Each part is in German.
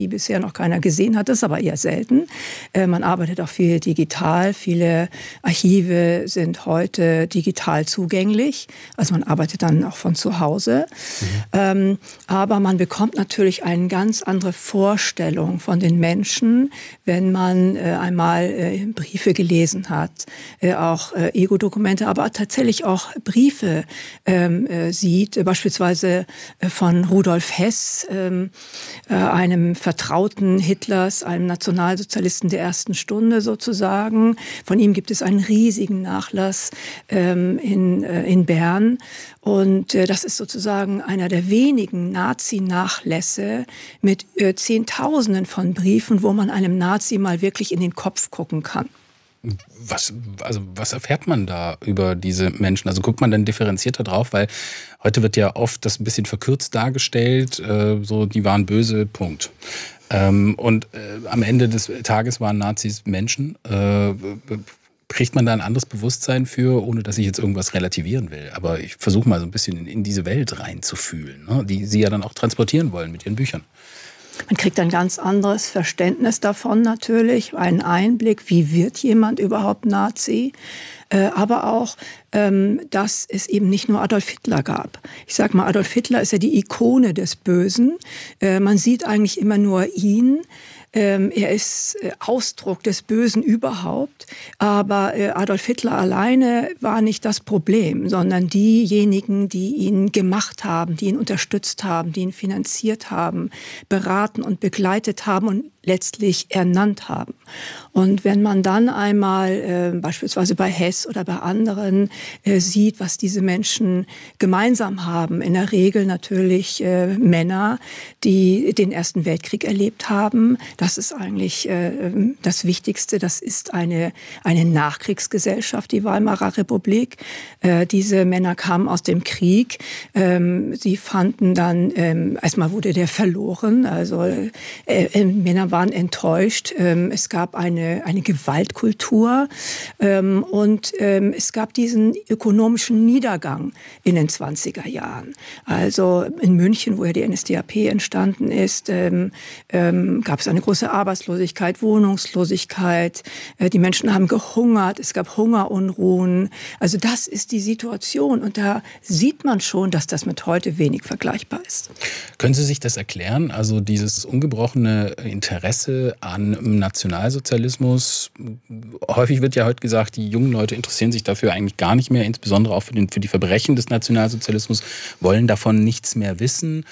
die bisher noch keiner gesehen hat. Das ist aber eher selten. Man arbeitet auch viel digital. Viele Archive sind heute digital zugänglich. Also man arbeitet dann auch von zu Hause. Aber man bekommt natürlich eine ganz andere Vorstellung von den Menschen, wenn man einmal Briefe gelesen hat, auch Ego-Dokumente, aber tatsächlich auch Briefe sieht, beispielsweise von Rudolf Hess, einem Vertrauten Hitlers, einem Nationalsozialisten der ersten Stunde sozusagen. Von ihm gibt es einen riesigen Nachlass in Bern. Und das ist sozusagen einer der wenigen Nazi-Nachlässe mit Zehntausenden von Briefen, wo man einem Nazi mal wirklich in den Kopf gucken kann. Was erfährt man da über diese Menschen? Also guckt man dann differenzierter drauf, weil heute wird ja oft das ein bisschen verkürzt dargestellt, so die waren böse, Punkt. Und am Ende des Tages waren Nazis Menschen. Kriegt man da ein anderes Bewusstsein für, ohne dass ich jetzt irgendwas relativieren will. Aber ich versuche mal so ein bisschen in diese Welt reinzufühlen, ne? Die Sie ja dann auch transportieren wollen mit Ihren Büchern. Man kriegt ein ganz anderes Verständnis davon natürlich, einen Einblick, wie wird jemand überhaupt Nazi, aber auch, dass es eben nicht nur Adolf Hitler gab. Ich sage mal, Adolf Hitler ist ja die Ikone des Bösen. Man sieht eigentlich immer nur ihn. Er ist Ausdruck des Bösen überhaupt. Aber Adolf Hitler alleine war nicht das Problem, sondern diejenigen, die ihn gemacht haben, die ihn unterstützt haben, die ihn finanziert haben, beraten und begleitet haben und letztlich ernannt haben. Und wenn man dann einmal beispielsweise bei Hess oder bei anderen sieht, was diese Menschen gemeinsam haben, in der Regel natürlich Männer, die den Ersten Weltkrieg erlebt haben, das ist eigentlich das Wichtigste. Das ist eine Nachkriegsgesellschaft, die Weimarer Republik. Diese Männer kamen aus dem Krieg. Sie fanden dann, erstmal wurde der verloren, also Männer waren enttäuscht. Es gab eine Gewaltkultur und es gab diesen ökonomischen Niedergang in den 20er Jahren. Also in München, wo ja die NSDAP entstanden ist, gab es eine große Arbeitslosigkeit, Wohnungslosigkeit. Die Menschen haben gehungert, es gab Hungerunruhen. Also das ist die Situation und da sieht man schon, dass das mit heute wenig vergleichbar ist. Können Sie sich das erklären? Also dieses ungebrochene Interesse an Nationalsozialismus. Häufig wird ja heute gesagt, die jungen Leute interessieren sich dafür eigentlich gar nicht mehr, insbesondere auch für die Verbrechen des Nationalsozialismus, wollen davon nichts mehr wissen.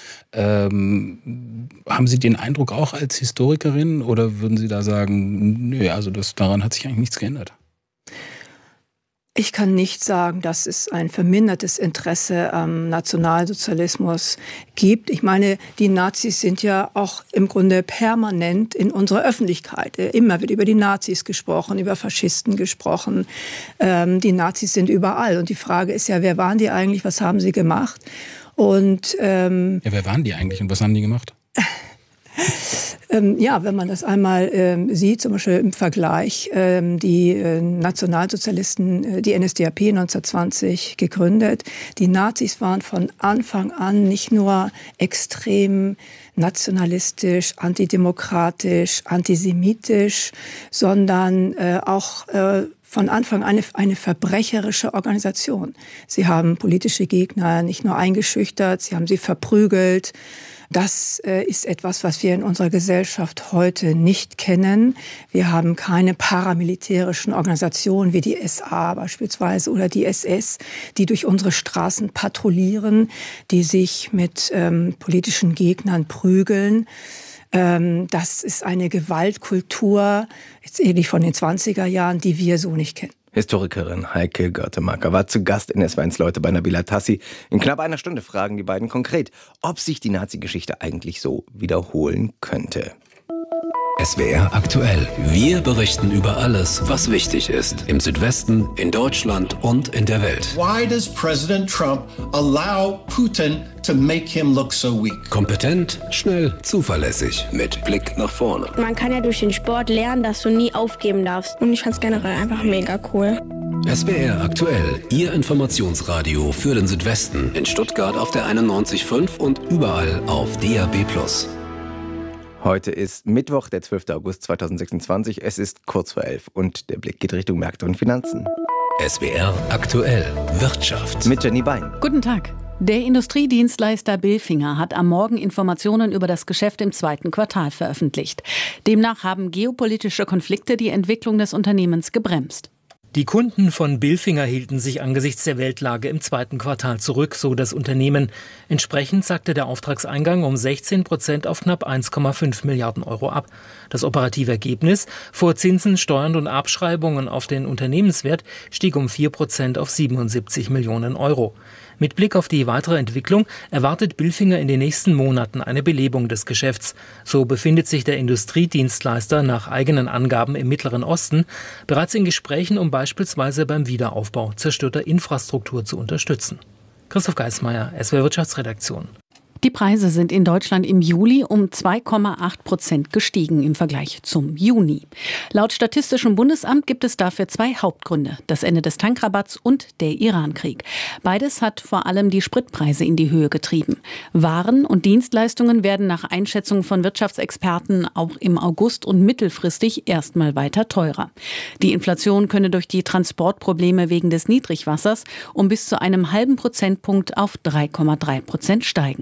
Haben Sie den Eindruck auch als Historikerin oder würden Sie da sagen, nö, also daran hat sich eigentlich nichts geändert? Ich kann nicht sagen, dass es ein vermindertes Interesse am Nationalsozialismus gibt. Ich meine, die Nazis sind ja auch im Grunde permanent in unserer Öffentlichkeit. Immer wird über die Nazis gesprochen, über Faschisten gesprochen. Die Nazis sind überall. Und die Frage ist ja, wer waren die eigentlich, was haben sie gemacht? Und wer waren die eigentlich und was haben die gemacht? Ja, wenn man das einmal sieht, zum Beispiel im Vergleich, die Nationalsozialisten, die NSDAP 1920 gegründet. Die Nazis waren von Anfang an nicht nur extrem nationalistisch, antidemokratisch, antisemitisch, sondern auch von Anfang an eine verbrecherische Organisation. Sie haben politische Gegner nicht nur eingeschüchtert, sie haben sie verprügelt. Das ist etwas, was wir in unserer Gesellschaft heute nicht kennen. Wir haben keine paramilitärischen Organisationen wie die SA beispielsweise oder die SS, die durch unsere Straßen patrouillieren, die sich mit politischen Gegnern prügeln. Das ist eine Gewaltkultur, jetzt ähnlich von den 20er Jahren, die wir so nicht kennen. Historikerin Heike Görtemacker war zu Gast in SWR1 Leute bei Nabila Tassi. In knapp einer Stunde fragen die beiden konkret, ob sich die Nazi-Geschichte eigentlich so wiederholen könnte. SWR aktuell. Wir berichten über alles, was wichtig ist. Im Südwesten, in Deutschland und in der Welt. Why does President Trump allow Putin to make him look so weak? Kompetent, schnell, zuverlässig. Mit Blick nach vorne. Man kann ja durch den Sport lernen, dass du nie aufgeben darfst. Und ich fand's generell einfach mega cool. SWR aktuell. Ihr Informationsradio für den Südwesten. In Stuttgart auf der 91.5 und überall auf DAB+. Heute ist Mittwoch, der 12. August 2026. Es ist kurz vor 11 und der Blick geht Richtung Märkte und Finanzen. SWR aktuell Wirtschaft. Mit Jenny Bein. Guten Tag. Der Industriedienstleister Bilfinger hat am Morgen Informationen über das Geschäft im zweiten Quartal veröffentlicht. Demnach haben geopolitische Konflikte die Entwicklung des Unternehmens gebremst. Die Kunden von Bilfinger hielten sich angesichts der Weltlage im zweiten Quartal zurück, so das Unternehmen. Entsprechend sackte der Auftragseingang um 16% auf knapp 1,5 Milliarden Euro ab. Das operative Ergebnis vor Zinsen, Steuern und Abschreibungen auf den Unternehmenswert stieg um 4% auf 77 Millionen Euro. Mit Blick auf die weitere Entwicklung erwartet Bilfinger in den nächsten Monaten eine Belebung des Geschäfts. So befindet sich der Industriedienstleister nach eigenen Angaben im Mittleren Osten bereits in Gesprächen, um beispielsweise beim Wiederaufbau zerstörter Infrastruktur zu unterstützen. Christoph Geismeier, SWR Wirtschaftsredaktion. Die Preise sind in Deutschland im Juli um 2,8% gestiegen im Vergleich zum Juni. Laut Statistischem Bundesamt gibt es dafür 2 Hauptgründe: das Ende des Tankrabatts und der Iran-Krieg. Beides hat vor allem die Spritpreise in die Höhe getrieben. Waren und Dienstleistungen werden nach Einschätzung von Wirtschaftsexperten auch im August und mittelfristig erstmal weiter teurer. Die Inflation könne durch die Transportprobleme wegen des Niedrigwassers um bis zu einem halben Prozentpunkt auf 3,3% steigen.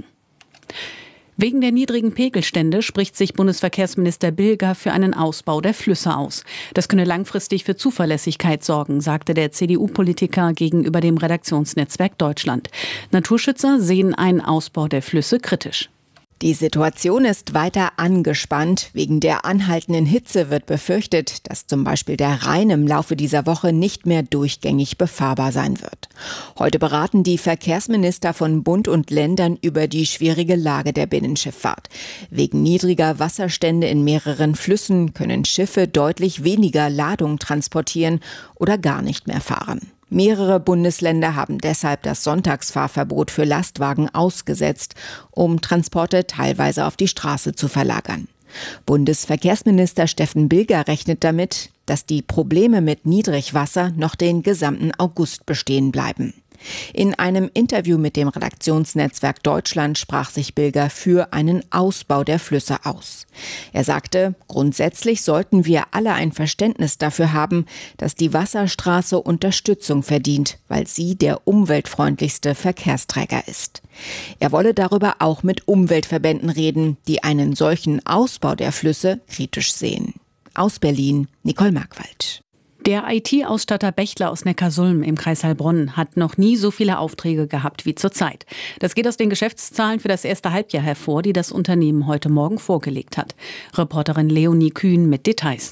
Wegen der niedrigen Pegelstände spricht sich Bundesverkehrsminister Bilger für einen Ausbau der Flüsse aus. Das könne langfristig für Zuverlässigkeit sorgen, sagte der CDU-Politiker gegenüber dem Redaktionsnetzwerk Deutschland. Naturschützer sehen einen Ausbau der Flüsse kritisch. Die Situation ist weiter angespannt. Wegen der anhaltenden Hitze wird befürchtet, dass zum Beispiel der Rhein im Laufe dieser Woche nicht mehr durchgängig befahrbar sein wird. Heute beraten die Verkehrsminister von Bund und Ländern über die schwierige Lage der Binnenschifffahrt. Wegen niedriger Wasserstände in mehreren Flüssen können Schiffe deutlich weniger Ladung transportieren oder gar nicht mehr fahren. Mehrere Bundesländer haben deshalb das Sonntagsfahrverbot für Lastwagen ausgesetzt, um Transporte teilweise auf die Straße zu verlagern. Bundesverkehrsminister Steffen Bilger rechnet damit, dass die Probleme mit Niedrigwasser noch den gesamten August bestehen bleiben. In einem Interview mit dem Redaktionsnetzwerk Deutschland sprach sich Bilger für einen Ausbau der Flüsse aus. Er sagte, grundsätzlich sollten wir alle ein Verständnis dafür haben, dass die Wasserstraße Unterstützung verdient, weil sie der umweltfreundlichste Verkehrsträger ist. Er wolle darüber auch mit Umweltverbänden reden, die einen solchen Ausbau der Flüsse kritisch sehen. Aus Berlin, Nicole Markwald. Der IT-Ausstatter Bechtle aus Neckarsulm im Kreis Heilbronn hat noch nie so viele Aufträge gehabt wie zurzeit. Das geht aus den Geschäftszahlen für das erste Halbjahr hervor, die das Unternehmen heute Morgen vorgelegt hat. Reporterin Leonie Kühn mit Details.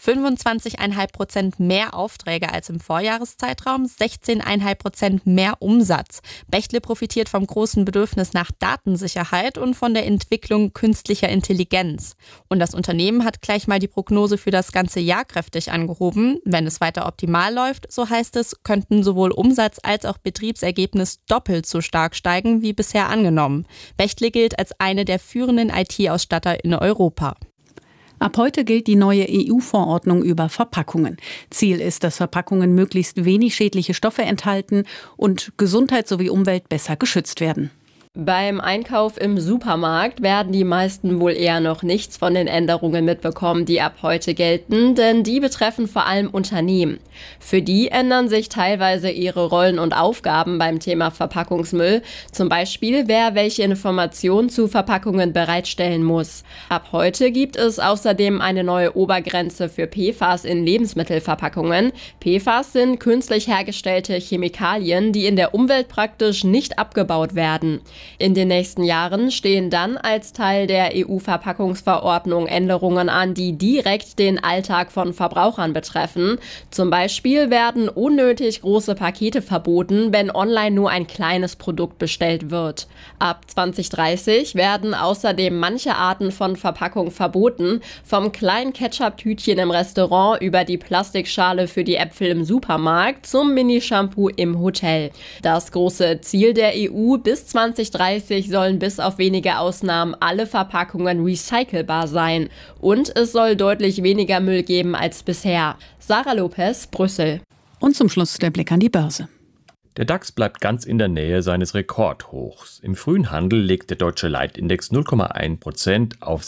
25,5% mehr Aufträge als im Vorjahreszeitraum, 16,5% mehr Umsatz. Bechtle profitiert vom großen Bedürfnis nach Datensicherheit und von der Entwicklung künstlicher Intelligenz. Und das Unternehmen hat gleich mal die Prognose für das ganze Jahr kräftig angehoben. Wenn es weiter optimal läuft, so heißt es, könnten sowohl Umsatz als auch Betriebsergebnis doppelt so stark steigen wie bisher angenommen. Bechtle gilt als eine der führenden IT-Ausstatter in Europa. Ab heute gilt die neue EU-Verordnung über Verpackungen. Ziel ist, dass Verpackungen möglichst wenig schädliche Stoffe enthalten und Gesundheit sowie Umwelt besser geschützt werden. Beim Einkauf im Supermarkt werden die meisten wohl eher noch nichts von den Änderungen mitbekommen, die ab heute gelten, denn die betreffen vor allem Unternehmen. Für die ändern sich teilweise ihre Rollen und Aufgaben beim Thema Verpackungsmüll, zum Beispiel wer welche Informationen zu Verpackungen bereitstellen muss. Ab heute gibt es außerdem eine neue Obergrenze für PFAS in Lebensmittelverpackungen. PFAS sind künstlich hergestellte Chemikalien, die in der Umwelt praktisch nicht abgebaut werden. In den nächsten Jahren stehen dann als Teil der EU-Verpackungsverordnung Änderungen an, die direkt den Alltag von Verbrauchern betreffen. Zum Beispiel werden unnötig große Pakete verboten, wenn online nur ein kleines Produkt bestellt wird. Ab 2030 werden außerdem manche Arten von Verpackung verboten, vom kleinen Ketchup-Tütchen im Restaurant über die Plastikschale für die Äpfel im Supermarkt zum Mini-Shampoo im Hotel. Das große Ziel der EU: bis 2030 sollen bis auf wenige Ausnahmen alle Verpackungen recycelbar sein. Und es soll deutlich weniger Müll geben als bisher. Sarah Lopez, Brüssel. Und zum Schluss der Blick an die Börse. Der DAX bleibt ganz in der Nähe seines Rekordhochs. Im frühen Handel legt der deutsche Leitindex 0,1% auf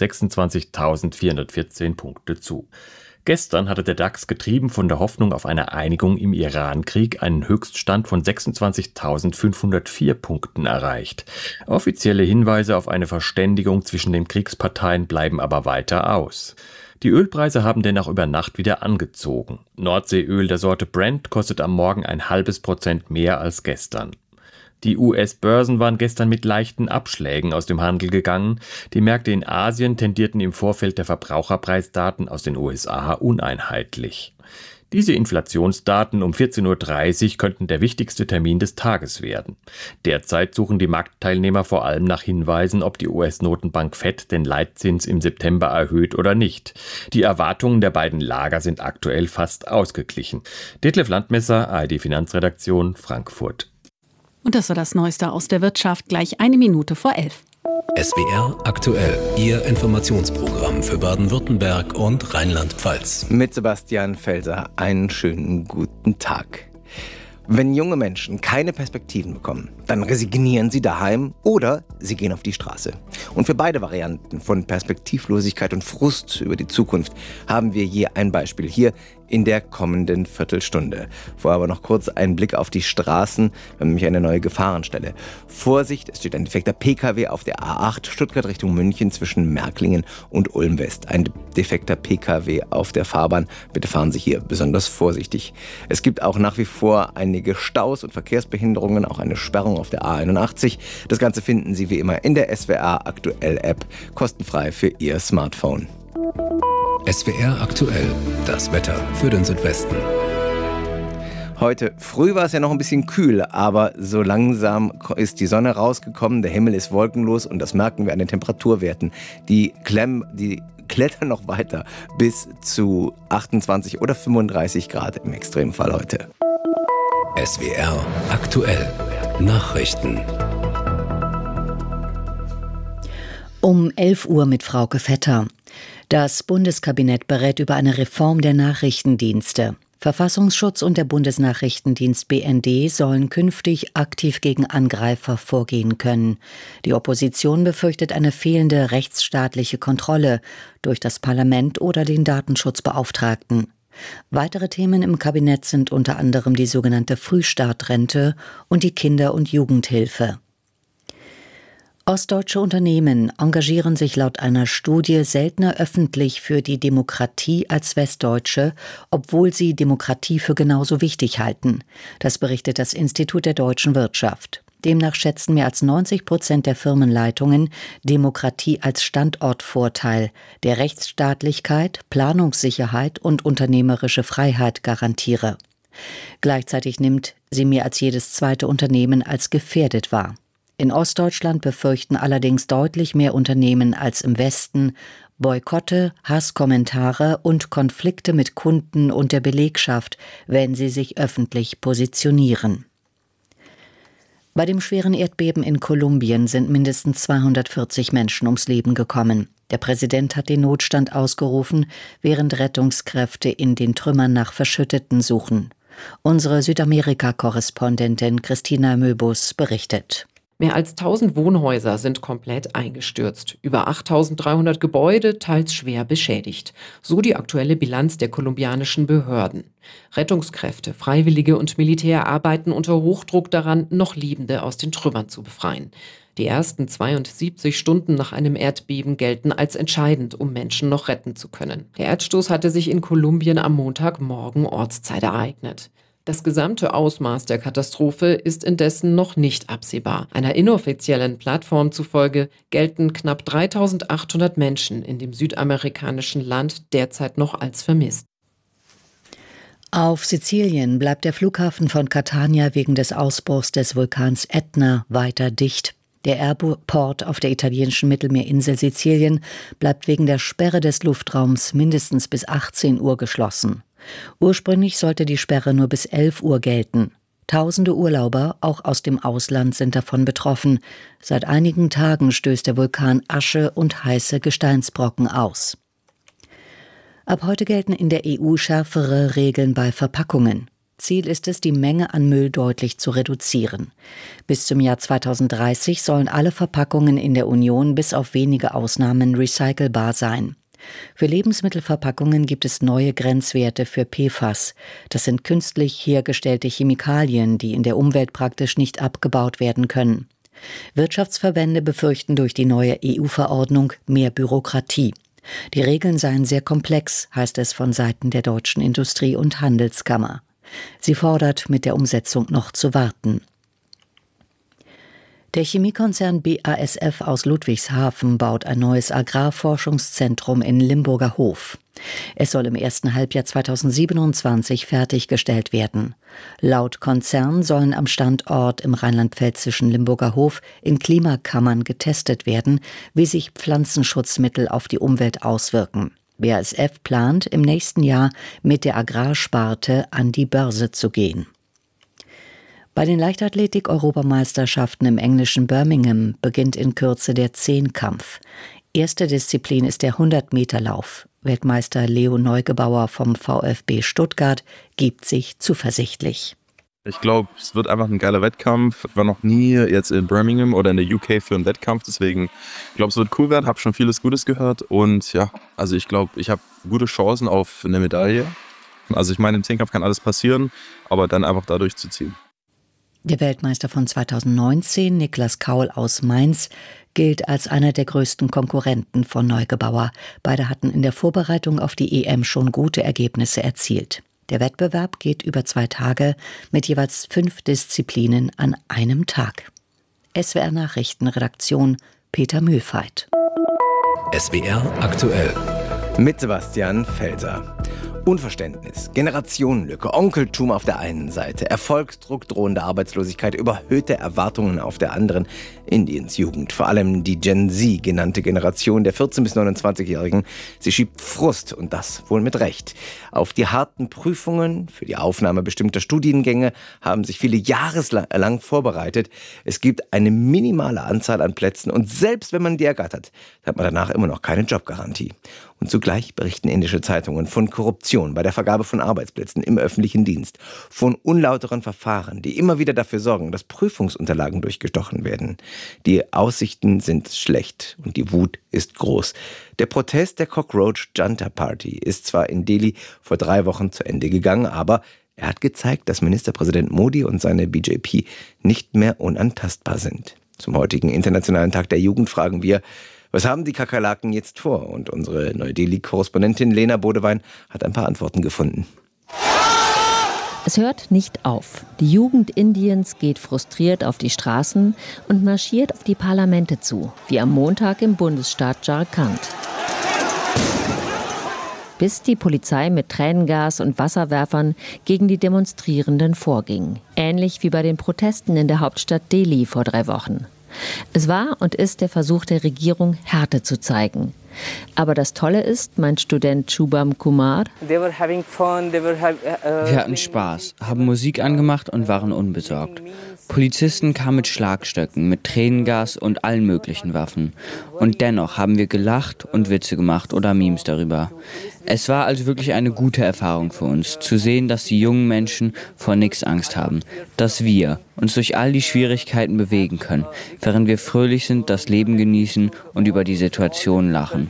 26.414 Punkte zu. Gestern hatte der DAX, getrieben von der Hoffnung auf eine Einigung im Iran-Krieg, einen Höchststand von 26.504 Punkten erreicht. Offizielle Hinweise auf eine Verständigung zwischen den Kriegsparteien bleiben aber weiter aus. Die Ölpreise haben dennoch über Nacht wieder angezogen. Nordseeöl der Sorte Brent kostet am Morgen 0,5% mehr als gestern. Die US-Börsen waren gestern mit leichten Abschlägen aus dem Handel gegangen. Die Märkte in Asien tendierten im Vorfeld der Verbraucherpreisdaten aus den USA uneinheitlich. Diese Inflationsdaten um 14.30 Uhr könnten der wichtigste Termin des Tages werden. Derzeit suchen die Marktteilnehmer vor allem nach Hinweisen, ob die US-Notenbank Fed den Leitzins im September erhöht oder nicht. Die Erwartungen der beiden Lager sind aktuell fast ausgeglichen. Detlef Landmesser, ARD Finanzredaktion, Frankfurt. Und das war das Neueste aus der Wirtschaft, gleich 11:01. SWR aktuell, Ihr Informationsprogramm für Baden-Württemberg und Rheinland-Pfalz. Mit Sebastian Felser, einen schönen guten Tag. Wenn junge Menschen keine Perspektiven bekommen, dann resignieren sie daheim oder sie gehen auf die Straße. Und für beide Varianten von Perspektivlosigkeit und Frust über die Zukunft haben wir je ein Beispiel hier in der kommenden Viertelstunde. Vorher aber noch kurz ein Blick auf die Straßen. Wir haben nämlich eine neue Gefahrenstelle. Vorsicht, es steht ein defekter PKW auf der A8 Stuttgart Richtung München zwischen Märklingen und Ulm West. Ein defekter PKW auf der Fahrbahn. Bitte fahren Sie hier besonders vorsichtig. Es gibt auch nach wie vor einige Staus und Verkehrsbehinderungen, auch eine Sperrung auf der A81. Das Ganze finden Sie wie immer in der SWR Aktuell App, kostenfrei für Ihr Smartphone. SWR aktuell, das Wetter für den Südwesten. Heute früh war es ja noch ein bisschen kühl, aber so langsam ist die Sonne rausgekommen, der Himmel ist wolkenlos und das merken wir an den Temperaturwerten. Die klettern noch weiter bis zu 28 oder 35 Grad im Extremfall heute. SWR aktuell, Nachrichten. Um 11 Uhr mit Frauke Vetter. Das Bundeskabinett berät über eine Reform der Nachrichtendienste. Verfassungsschutz und der Bundesnachrichtendienst BND sollen künftig aktiv gegen Angreifer vorgehen können. Die Opposition befürchtet eine fehlende rechtsstaatliche Kontrolle durch das Parlament oder den Datenschutzbeauftragten. Weitere Themen im Kabinett sind unter anderem die sogenannte Frühstartrente und die Kinder- und Jugendhilfe. Ostdeutsche Unternehmen engagieren sich laut einer Studie seltener öffentlich für die Demokratie als westdeutsche, obwohl sie Demokratie für genauso wichtig halten. Das berichtet das Institut der deutschen Wirtschaft. Demnach schätzen mehr als 90% der Firmenleitungen Demokratie als Standortvorteil, der Rechtsstaatlichkeit, Planungssicherheit und unternehmerische Freiheit garantiere. Gleichzeitig nimmt sie mehr als jedes zweite Unternehmen als gefährdet wahr. In Ostdeutschland befürchten allerdings deutlich mehr Unternehmen als im Westen Boykotte, Hasskommentare und Konflikte mit Kunden und der Belegschaft, wenn sie sich öffentlich positionieren. Bei dem schweren Erdbeben in Kolumbien sind mindestens 240 Menschen ums Leben gekommen. Der Präsident hat den Notstand ausgerufen, während Rettungskräfte in den Trümmern nach Verschütteten suchen. Unsere Südamerika-Korrespondentin Christina Möbus berichtet. Mehr als 1000 Wohnhäuser sind komplett eingestürzt. Über 8300 Gebäude teils schwer beschädigt. So die aktuelle Bilanz der kolumbianischen Behörden. Rettungskräfte, Freiwillige und Militär arbeiten unter Hochdruck daran, noch Lebende aus den Trümmern zu befreien. Die ersten 72 Stunden nach einem Erdbeben gelten als entscheidend, um Menschen noch retten zu können. Der Erdstoß hatte sich in Kolumbien am Montagmorgen Ortszeit ereignet. Das gesamte Ausmaß der Katastrophe ist indessen noch nicht absehbar. Einer inoffiziellen Plattform zufolge gelten knapp 3800 Menschen in dem südamerikanischen Land derzeit noch als vermisst. Auf Sizilien bleibt der Flughafen von Catania wegen des Ausbruchs des Vulkans Etna weiter dicht. Der Airport auf der italienischen Mittelmeerinsel Sizilien bleibt wegen der Sperre des Luftraums mindestens bis 18 Uhr geschlossen. Ursprünglich sollte die Sperre nur bis 11 Uhr gelten. Tausende Urlauber, auch aus dem Ausland, sind davon betroffen. Seit einigen Tagen stößt der Vulkan Asche und heiße Gesteinsbrocken aus. Ab heute gelten in der EU schärfere Regeln bei Verpackungen. Ziel ist es, die Menge an Müll deutlich zu reduzieren. Bis zum Jahr 2030 sollen alle Verpackungen in der Union bis auf wenige Ausnahmen recycelbar sein. Für Lebensmittelverpackungen gibt es neue Grenzwerte für PFAS. Das sind künstlich hergestellte Chemikalien, die in der Umwelt praktisch nicht abgebaut werden können. Wirtschaftsverbände befürchten durch die neue EU-Verordnung mehr Bürokratie. Die Regeln seien sehr komplex, heißt es von Seiten der Deutschen Industrie- und Handelskammer. Sie fordert, mit der Umsetzung noch zu warten. Der Chemiekonzern BASF aus Ludwigshafen baut ein neues Agrarforschungszentrum in Limburger Hof. Es soll im ersten Halbjahr 2027 fertiggestellt werden. Laut Konzern sollen am Standort im rheinland-pfälzischen Limburger Hof in Klimakammern getestet werden, wie sich Pflanzenschutzmittel auf die Umwelt auswirken. BASF plant, im nächsten Jahr mit der Agrarsparte an die Börse zu gehen. Bei den Leichtathletik-Europameisterschaften im englischen Birmingham beginnt in Kürze der Zehnkampf. Erste Disziplin ist der 100-Meter-Lauf. Weltmeister Leo Neugebauer vom VfB Stuttgart gibt sich zuversichtlich. Ich glaube, es wird einfach ein geiler Wettkampf. Ich war noch nie jetzt in Birmingham oder in der UK für einen Wettkampf, deswegen ich glaube, es wird cool werden. Habe schon vieles Gutes gehört und ja, also ich glaube, ich habe gute Chancen auf eine Medaille. Also ich meine, im Zehnkampf kann alles passieren, aber dann einfach da durchzuziehen. Der Weltmeister von 2019, Niklas Kaul aus Mainz, gilt als einer der größten Konkurrenten von Neugebauer. Beide hatten in der Vorbereitung auf die EM schon gute Ergebnisse erzielt. Der Wettbewerb geht über 2 Tage mit jeweils 5 Disziplinen an einem Tag. SWR Nachrichtenredaktion Peter Mühlfeit. SWR aktuell. Mit Sebastian Felser. Unverständnis, Generationenlücke, Onkeltum auf der einen Seite, Erfolgsdruck, drohende Arbeitslosigkeit, überhöhte Erwartungen auf der anderen. Indiens Jugend, vor allem die Gen Z genannte Generation der 14- bis 29-Jährigen, sie schiebt Frust und das wohl mit Recht. Auf die harten Prüfungen für die Aufnahme bestimmter Studiengänge haben sich viele jahreslang vorbereitet. Es gibt eine minimale Anzahl an Plätzen und selbst wenn man die ergattert, hat man danach immer noch keine Jobgarantie. Und zugleich berichten indische Zeitungen von Korruption bei der Vergabe von Arbeitsplätzen im öffentlichen Dienst, von unlauteren Verfahren, die immer wieder dafür sorgen, dass Prüfungsunterlagen durchgestochen werden. Die Aussichten sind schlecht und die Wut ist groß. Der Protest der Cockroach Junta Party ist zwar in Delhi vor 3 Wochen zu Ende gegangen, aber er hat gezeigt, dass Ministerpräsident Modi und seine BJP nicht mehr unantastbar sind. Zum heutigen Internationalen Tag der Jugend fragen wir, was haben die Kakerlaken jetzt vor? Und unsere Neu-Delhi-Korrespondentin Lena Bodewein hat ein paar Antworten gefunden. Es hört nicht auf. Die Jugend Indiens geht frustriert auf die Straßen und marschiert auf die Parlamente zu, wie am Montag im Bundesstaat Jharkhand. Bis die Polizei mit Tränengas und Wasserwerfern gegen die Demonstrierenden vorging. Ähnlich wie bei den Protesten in der Hauptstadt Delhi vor 3 Wochen. Es war und ist der Versuch der Regierung, Härte zu zeigen. Aber das Tolle ist, meint Student Shubham Kumar, wir hatten Spaß, haben Musik angemacht und waren unbesorgt. Polizisten kamen mit Schlagstöcken, mit Tränengas und allen möglichen Waffen. Und dennoch haben wir gelacht und Witze gemacht oder Memes darüber. Es war also wirklich eine gute Erfahrung für uns, zu sehen, dass die jungen Menschen vor nichts Angst haben, dass wir uns durch all die Schwierigkeiten bewegen können, während wir fröhlich sind, das Leben genießen und über die Situation lachen.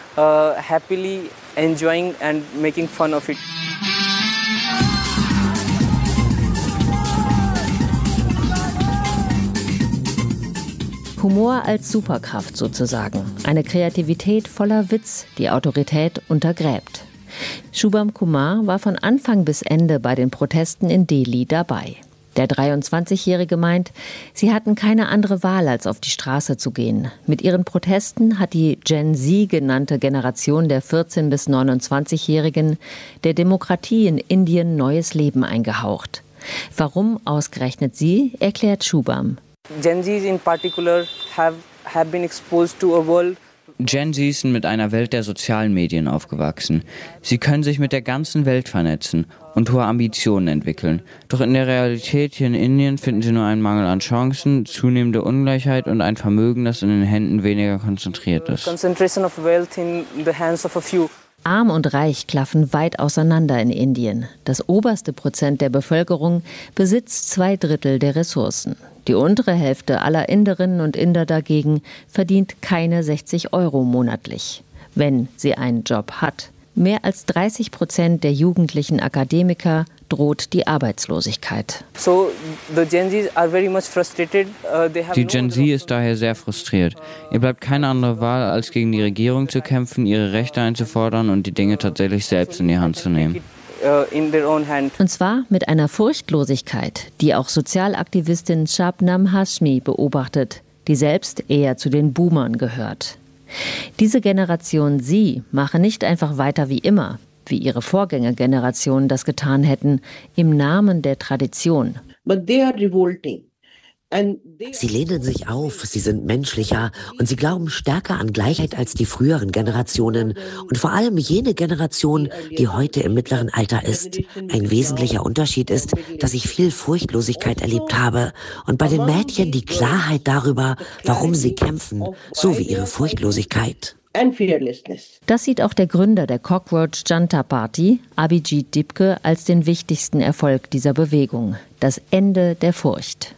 Humor als Superkraft sozusagen. Eine Kreativität voller Witz, die Autorität untergräbt. Shubham Kumar war von Anfang bis Ende bei den Protesten in Delhi dabei. Der 23-Jährige meint, sie hatten keine andere Wahl, als auf die Straße zu gehen. Mit ihren Protesten hat die Gen Z genannte Generation der 14- bis 29-Jährigen der Demokratie in Indien neues Leben eingehaucht. Warum ausgerechnet sie, erklärt Shubham. Gen Zs in particular have been exposed to a world. Gen Zs sind mit einer Welt der sozialen Medien aufgewachsen. Sie können sich mit der ganzen Welt vernetzen und hohe Ambitionen entwickeln. Doch in der Realität hier in Indien finden sie nur einen Mangel an Chancen, zunehmende Ungleichheit und ein Vermögen, das in den Händen weniger konzentriert ist. Arm und Reich klaffen weit auseinander in Indien. Das oberste Prozent der Bevölkerung besitzt 2/3 der Ressourcen. Die untere Hälfte aller Inderinnen und Inder dagegen verdient keine 60 € monatlich, wenn sie einen Job hat. Mehr als 30% der jugendlichen Akademiker droht die Arbeitslosigkeit. Die Gen Z ist daher sehr frustriert. Ihr bleibt keine andere Wahl, als gegen die Regierung zu kämpfen, ihre Rechte einzufordern und die Dinge tatsächlich selbst in die Hand zu nehmen. Und zwar mit einer Furchtlosigkeit, die auch Sozialaktivistin Shabnam Hashmi beobachtet, die selbst eher zu den Boomern gehört. Diese Generation Sie mache nicht einfach weiter wie immer, wie ihre Vorgängergenerationen das getan hätten, im Namen der Tradition. Sie lehnen sich auf, sie sind menschlicher und sie glauben stärker an Gleichheit als die früheren Generationen und vor allem jene Generation, die heute im mittleren Alter ist. Ein wesentlicher Unterschied ist, dass ich viel Furchtlosigkeit erlebt habe und bei den Mädchen die Klarheit darüber, warum sie kämpfen, so wie ihre Furchtlosigkeit. Das sieht auch der Gründer der Cockroach Janta Party, Abhijit Dipke, als den wichtigsten Erfolg dieser Bewegung: das Ende der Furcht.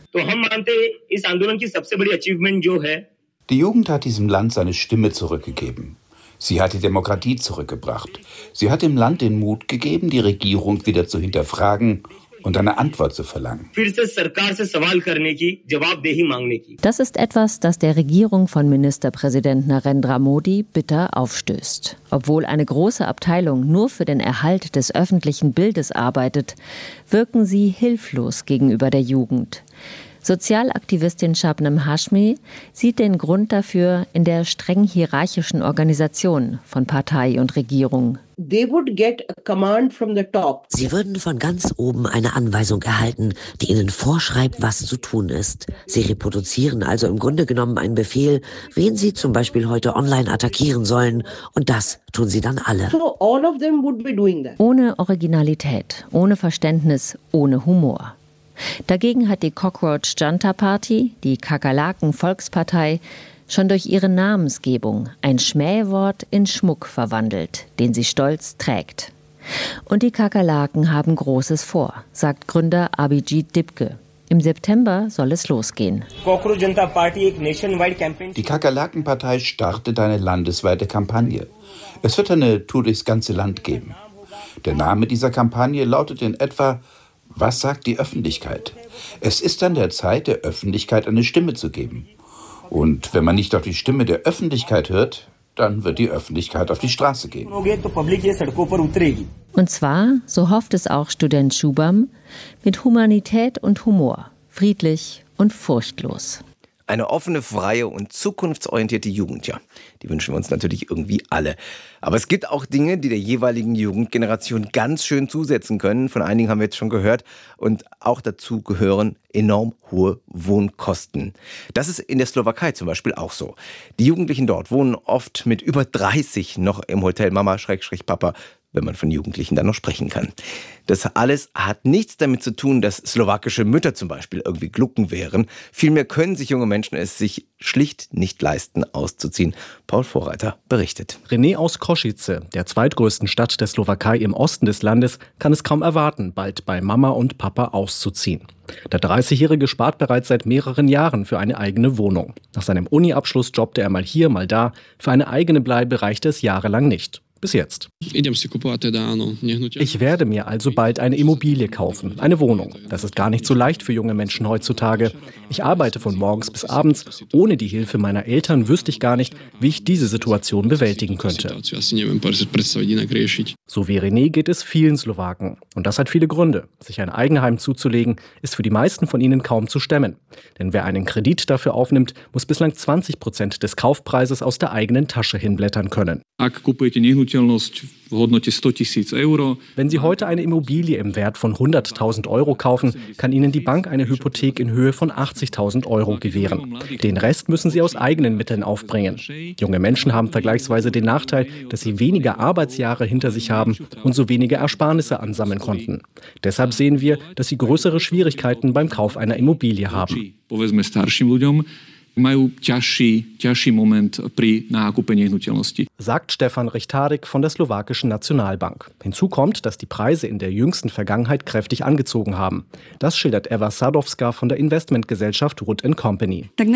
Die Jugend hat diesem Land seine Stimme zurückgegeben. Sie hat die Demokratie zurückgebracht. Sie hat dem Land den Mut gegeben, die Regierung wieder zu hinterfragen und eine Antwort zu verlangen. Das ist etwas, das der Regierung von Ministerpräsident Narendra Modi bitter aufstößt. Obwohl eine große Abteilung nur für den Erhalt des öffentlichen Bildes arbeitet, wirken sie hilflos gegenüber der Jugend. Sozialaktivistin Shabnam Hashmi sieht den Grund dafür in der streng hierarchischen Organisation von Partei und Regierung. Sie würden von ganz oben eine Anweisung erhalten, die ihnen vorschreibt, was zu tun ist. Sie reproduzieren also im Grunde genommen einen Befehl, wen sie zum Beispiel heute online attackieren sollen. Und das tun sie dann alle. Ohne Originalität, ohne Verständnis, ohne Humor. Dagegen hat die Cockroach Janta Party, die Kakerlaken-Volkspartei, schon durch ihre Namensgebung ein Schmähwort in Schmuck verwandelt, den sie stolz trägt. Und die Kakerlaken haben Großes vor, sagt Gründer Abhijit Dipke. Im September soll es losgehen. Die Kakerlaken-Partei startet eine landesweite Kampagne. Es wird eine Tour durchs ganze Land geben. Der Name dieser Kampagne lautet in etwa: Was sagt die Öffentlichkeit? Es ist an der Zeit, der Öffentlichkeit eine Stimme zu geben. Und wenn man nicht auf die Stimme der Öffentlichkeit hört, dann wird die Öffentlichkeit auf die Straße gehen. Und zwar, so hofft es auch Student Shubham, mit Humanität und Humor, friedlich und furchtlos. Eine offene, freie und zukunftsorientierte Jugend, ja, die wünschen wir uns natürlich irgendwie alle. Aber es gibt auch Dinge, die der jeweiligen Jugendgeneration ganz schön zusetzen können. Von einigen haben wir jetzt schon gehört. Und auch dazu gehören enorm hohe Wohnkosten. Das ist in der Slowakei zum Beispiel auch so. Die Jugendlichen dort wohnen oft mit über 30 noch im Hotel Mama/Papa, wenn man von Jugendlichen dann noch sprechen kann. Das alles hat nichts damit zu tun, dass slowakische Mütter zum Beispiel irgendwie Glucken wären. Vielmehr können sich junge Menschen es sich schlicht nicht leisten, auszuziehen. Paul Vorreiter berichtet. René aus Košice, der zweitgrößten Stadt der Slowakei im Osten des Landes, kann es kaum erwarten, bald bei Mama und Papa auszuziehen. Der 30-Jährige spart bereits seit mehreren Jahren für eine eigene Wohnung. Nach seinem Uni-Abschluss jobbte er mal hier, mal da. Für eine eigene Bleibe reichte es jahrelang nicht. Bis jetzt. Ich werde mir also bald eine Immobilie kaufen, eine Wohnung. Das ist gar nicht so leicht für junge Menschen heutzutage. Ich arbeite von morgens bis abends. Ohne die Hilfe meiner Eltern wüsste ich gar nicht, wie ich diese Situation bewältigen könnte. So wie René geht es vielen Slowaken. Und das hat viele Gründe. Sich ein Eigenheim zuzulegen, ist für die meisten von ihnen kaum zu stemmen. Denn wer einen Kredit dafür aufnimmt, muss bislang 20% des Kaufpreises aus der eigenen Tasche hinblättern können. Wenn Sie heute eine Immobilie im Wert von 100.000 € kaufen, kann Ihnen die Bank eine Hypothek in Höhe von 80.000 € gewähren. Den Rest müssen Sie aus eigenen Mitteln aufbringen. Junge Menschen haben vergleichsweise den Nachteil, dass sie weniger Arbeitsjahre hinter sich haben und so wenige Ersparnisse ansammeln konnten. Deshalb sehen wir, dass sie größere Schwierigkeiten beim Kauf einer Immobilie haben. Sagt Stefan Richtárik von der slowakischen Nationalbank. Hinzu kommt, dass die Preise in der jüngsten Vergangenheit kräftig angezogen haben. Das schildert Eva Sadowska von der Investmentgesellschaft Wood & Company. In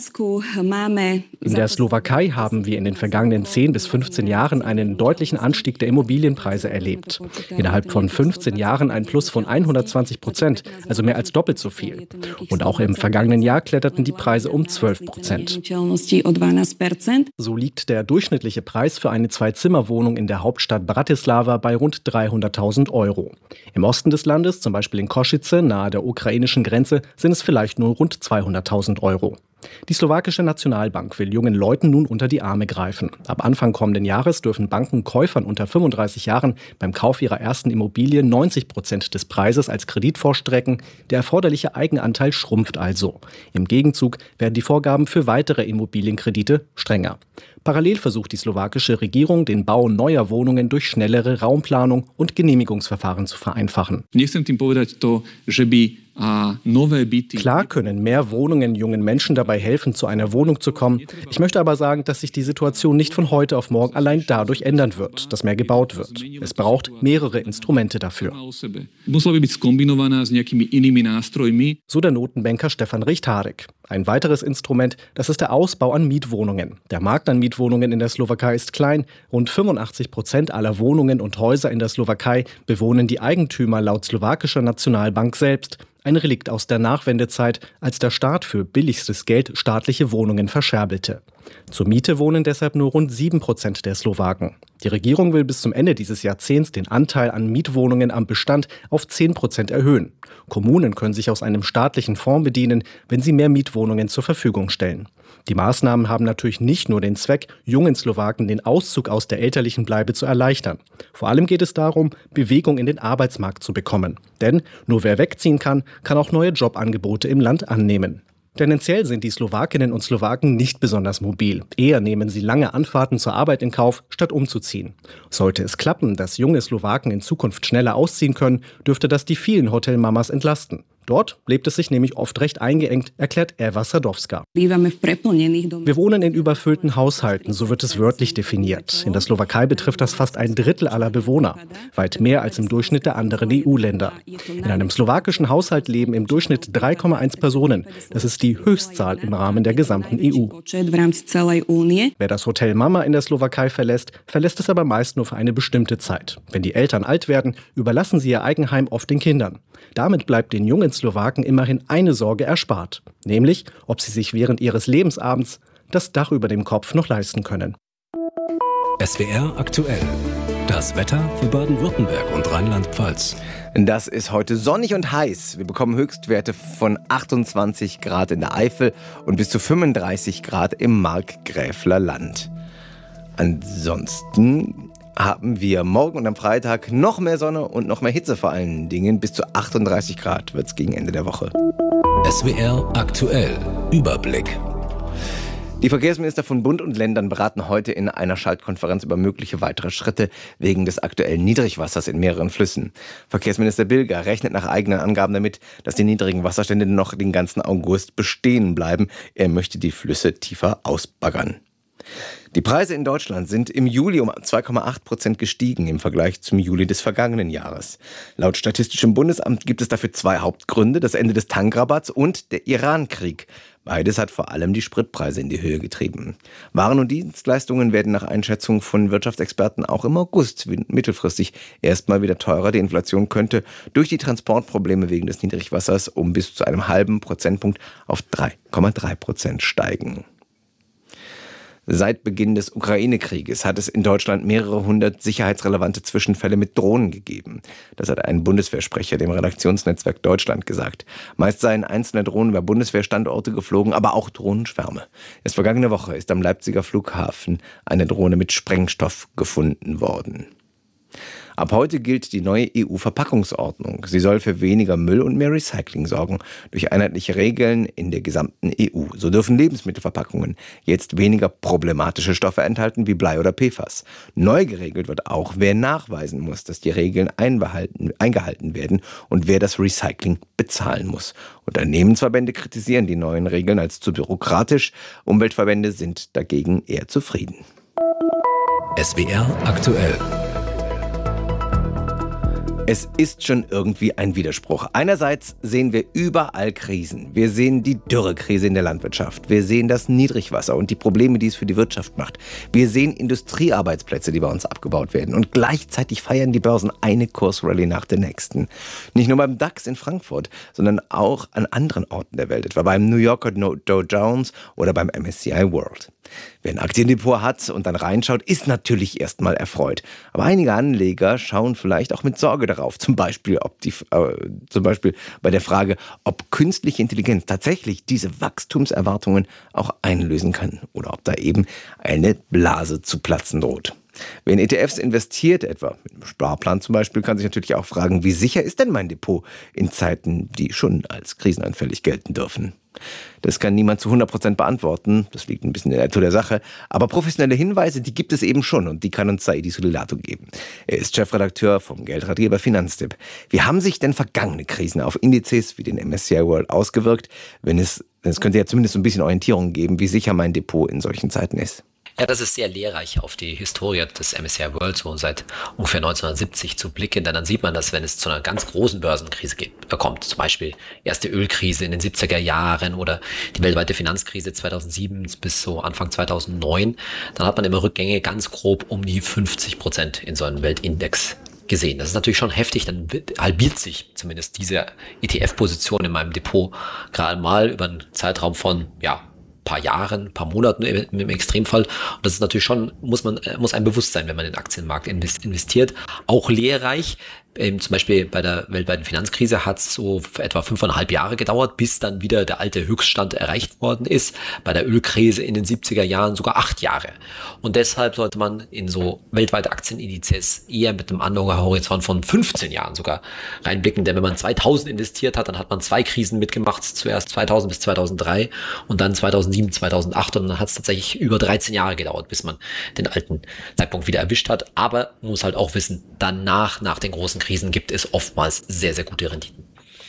der Slowakei haben wir in den vergangenen 10 bis 15 Jahren einen deutlichen Anstieg der Immobilienpreise erlebt. Innerhalb von 15 Jahren ein Plus von 120%, also mehr als doppelt so viel. Und auch im vergangenen Jahr kletterten die Preise um 12%. So liegt der durchschnittliche Preis für eine Zwei-Zimmer-Wohnung in der Hauptstadt Bratislava bei rund 300.000 €. Im Osten des Landes, zum Beispiel in Košice, nahe der ukrainischen Grenze, sind es vielleicht nur rund 200.000 €. Die slowakische Nationalbank will jungen Leuten nun unter die Arme greifen. Ab Anfang kommenden Jahres dürfen Banken Käufern unter 35 Jahren beim Kauf ihrer ersten Immobilie 90% des Preises als Kredit vorstrecken. Der erforderliche Eigenanteil schrumpft also. Im Gegenzug werden die Vorgaben für weitere Immobilienkredite strenger. Parallel versucht die slowakische Regierung, den Bau neuer Wohnungen durch schnellere Raumplanung und Genehmigungsverfahren zu vereinfachen. Klar können mehr Wohnungen jungen Menschen dabei helfen, zu einer Wohnung zu kommen. Ich möchte aber sagen, dass sich die Situation nicht von heute auf morgen allein dadurch ändern wird, dass mehr gebaut wird. Es braucht mehrere Instrumente dafür. So der Notenbanker Stefan Richtárik. Ein weiteres Instrument, das ist der Ausbau an Mietwohnungen. Der Markt an Mietwohnungen in der Slowakei ist klein. Rund 85% aller Wohnungen und Häuser in der Slowakei bewohnen die Eigentümer laut slowakischer Nationalbank selbst. Ein Relikt aus der Nachwendezeit, als der Staat für billigstes Geld staatliche Wohnungen verscherbelte. Zur Miete wohnen deshalb nur rund 7% der Slowaken. Die Regierung will bis zum Ende dieses Jahrzehnts den Anteil an Mietwohnungen am Bestand auf 10% erhöhen. Kommunen können sich aus einem staatlichen Fonds bedienen, wenn sie mehr Mietwohnungen zur Verfügung stellen. Die Maßnahmen haben natürlich nicht nur den Zweck, jungen Slowaken den Auszug aus der elterlichen Bleibe zu erleichtern. Vor allem geht es darum, Bewegung in den Arbeitsmarkt zu bekommen. Denn nur wer wegziehen kann, kann auch neue Jobangebote im Land annehmen. Tendenziell sind die Slowakinnen und Slowaken nicht besonders mobil. Eher nehmen sie lange Anfahrten zur Arbeit in Kauf, statt umzuziehen. Sollte es klappen, dass junge Slowaken in Zukunft schneller ausziehen können, dürfte das die vielen Hotelmamas entlasten. Dort lebt es sich nämlich oft recht eingeengt, erklärt Eva Sadowska. Wir wohnen in überfüllten Haushalten, so wird es wörtlich definiert. In der Slowakei betrifft das fast 1/3 aller Bewohner, weit mehr als im Durchschnitt der anderen EU-Länder. In einem slowakischen Haushalt leben im Durchschnitt 3,1 Personen. Das ist die Höchstzahl im Rahmen der gesamten EU. Wer das Hotel Mama in der Slowakei verlässt, verlässt es aber meist nur für eine bestimmte Zeit. Wenn die Eltern alt werden, überlassen sie ihr Eigenheim oft den Kindern. Damit bleibt den jungen Slowaken immerhin eine Sorge erspart, nämlich, ob sie sich während ihres Lebensabends das Dach über dem Kopf noch leisten können. SWR aktuell. Das Wetter für Baden-Württemberg und Rheinland-Pfalz. Das ist heute sonnig und heiß. Wir bekommen Höchstwerte von 28 Grad in der Eifel und bis zu 35 Grad im Markgräfler Land. Ansonsten haben wir morgen und am Freitag noch mehr Sonne und noch mehr Hitze vor allen Dingen. Bis zu 38 Grad wird es gegen Ende der Woche. SWR aktuell. Überblick. Die Verkehrsminister von Bund und Ländern beraten heute in einer Schaltkonferenz über mögliche weitere Schritte wegen des aktuellen Niedrigwassers in mehreren Flüssen. Verkehrsminister Bilger rechnet nach eigenen Angaben damit, dass die niedrigen Wasserstände noch den ganzen August bestehen bleiben. Er möchte die Flüsse tiefer ausbaggern. Die Preise in Deutschland sind im Juli um 2,8% gestiegen im Vergleich zum Juli des vergangenen Jahres. Laut Statistischem Bundesamt gibt es dafür 2 Hauptgründe, das Ende des Tankrabatts und der Iran-Krieg. Beides hat vor allem die Spritpreise in die Höhe getrieben. Waren und Dienstleistungen werden nach Einschätzung von Wirtschaftsexperten auch im August mittelfristig erstmal wieder teurer. Die Inflation könnte durch die Transportprobleme wegen des Niedrigwassers um bis zu einem halben Prozentpunkt auf 3,3% steigen. Seit Beginn des Ukraine-Krieges hat es in Deutschland mehrere hundert sicherheitsrelevante Zwischenfälle mit Drohnen gegeben. Das hat ein Bundeswehrsprecher dem Redaktionsnetzwerk Deutschland gesagt. Meist seien einzelne Drohnen über Bundeswehrstandorte geflogen, aber auch Drohnenschwärme. Erst vergangene Woche ist am Leipziger Flughafen eine Drohne mit Sprengstoff gefunden worden. Ab heute gilt die neue EU-Verpackungsordnung. Sie soll für weniger Müll und mehr Recycling sorgen. Durch einheitliche Regeln in der gesamten EU. So dürfen Lebensmittelverpackungen jetzt weniger problematische Stoffe enthalten wie Blei oder PFAS. Neu geregelt wird auch, wer nachweisen muss, dass die Regeln eingehalten werden und wer das Recycling bezahlen muss. Unternehmensverbände kritisieren die neuen Regeln als zu bürokratisch. Umweltverbände sind dagegen eher zufrieden. SWR aktuell. Es ist schon irgendwie ein Widerspruch. Einerseits sehen wir überall Krisen. Wir sehen die Dürrekrise in der Landwirtschaft. Wir sehen das Niedrigwasser und die Probleme, die es für die Wirtschaft macht. Wir sehen Industriearbeitsplätze, die bei uns abgebaut werden. Und gleichzeitig feiern die Börsen eine Kursrallye nach der nächsten. Nicht nur beim DAX in Frankfurt, sondern auch an anderen Orten der Welt. Etwa beim New Yorker Dow Jones oder beim MSCI World. Wer ein Aktiendepot hat und dann reinschaut, ist natürlich erstmal erfreut. Aber einige Anleger schauen vielleicht auch mit Sorge darauf. Zum Beispiel bei der Frage, ob künstliche Intelligenz tatsächlich diese Wachstumserwartungen auch einlösen kann. Oder ob da eben eine Blase zu platzen droht. Wer in ETFs investiert, etwa mit einem Sparplan zum Beispiel, kann sich natürlich auch fragen, wie sicher ist denn mein Depot in Zeiten, die schon als krisenanfällig gelten dürfen. Das kann niemand zu 100% beantworten, das liegt ein bisschen in der Natur der Sache, aber professionelle Hinweise, die gibt es eben schon und die kann uns Saidi Sulilato geben. Er ist Chefredakteur vom Geldratgeber Finanztipp. Wie haben sich denn vergangene Krisen auf Indizes wie den MSCI World ausgewirkt? Es könnte ja zumindest so ein bisschen Orientierung geben, wie sicher mein Depot in solchen Zeiten ist. Ja, das ist sehr lehrreich auf die Historie des MSCI World so seit ungefähr 1970 zu blicken, denn dann sieht man, dass wenn es zu einer ganz großen Börsenkrise kommt, zum Beispiel erste Ölkrise in den 70er Jahren oder die weltweite Finanzkrise 2007 bis so Anfang 2009, dann hat man immer Rückgänge ganz grob um die 50% in so einem Weltindex gesehen. Das ist natürlich schon heftig, dann halbiert sich zumindest diese ETF-Position in meinem Depot gerade mal über einen Zeitraum von, paar Jahren, paar Monaten im Extremfall. Und das ist natürlich schon, muss einem bewusst sein, wenn man in den Aktienmarkt investiert. Auch lehrreich. Zum Beispiel bei der weltweiten Finanzkrise hat es so für etwa 5,5 Jahre gedauert, bis dann wieder der alte Höchststand erreicht worden ist. Bei der Ölkrise in den 70er Jahren sogar 8 Jahre. Und deshalb sollte man in so weltweite Aktienindizes eher mit einem Anlagehorizont von 15 Jahren sogar reinblicken. Denn wenn man 2000 investiert hat, dann hat man 2 Krisen mitgemacht. Zuerst 2000 bis 2003 und dann 2007, 2008. Und dann hat es tatsächlich über 13 Jahre gedauert, bis man den alten Zeitpunkt wieder erwischt hat. Aber man muss halt auch wissen, danach, nach den großen Krisen gibt es oftmals sehr, sehr gute Renditen.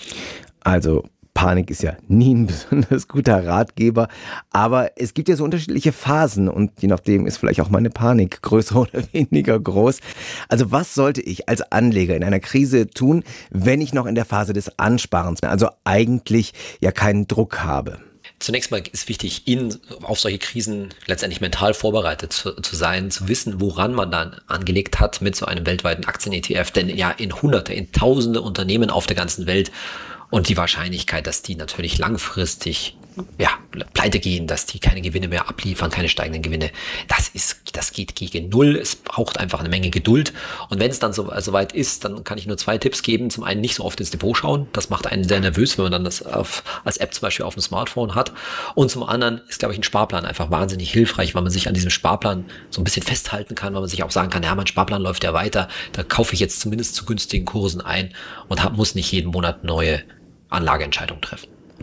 Also Panik ist ja nie ein besonders guter Ratgeber, aber es gibt ja so unterschiedliche Phasen und je nachdem ist vielleicht auch meine Panik größer oder weniger groß. Also was sollte ich als Anleger in einer Krise tun, wenn ich noch in der Phase des Ansparens bin, also eigentlich ja keinen Druck habe? Zunächst mal ist wichtig, auf solche Krisen letztendlich mental vorbereitet zu sein, zu wissen, woran man dann angelegt hat mit so einem weltweiten Aktien-ETF. Denn ja, in Hunderte, in Tausende Unternehmen auf der ganzen Welt und die Wahrscheinlichkeit, dass die natürlich langfristig pleite gehen, dass die keine Gewinne mehr abliefern, keine steigenden Gewinne, das geht gegen Null. Es braucht einfach eine Menge Geduld. Und wenn es dann soweit ist, dann kann ich nur 2 Tipps geben. Zum einen nicht so oft ins Depot schauen. Das macht einen sehr nervös, wenn man dann das als App zum Beispiel auf dem Smartphone hat. Und zum anderen ist, glaube ich, ein Sparplan einfach wahnsinnig hilfreich, weil man sich an diesem Sparplan so ein bisschen festhalten kann, weil man sich auch sagen kann, ja, mein Sparplan läuft ja weiter. Da kaufe ich jetzt zumindest zu günstigen Kursen ein und muss nicht jeden Monat neue Anlageentscheidungen treffen.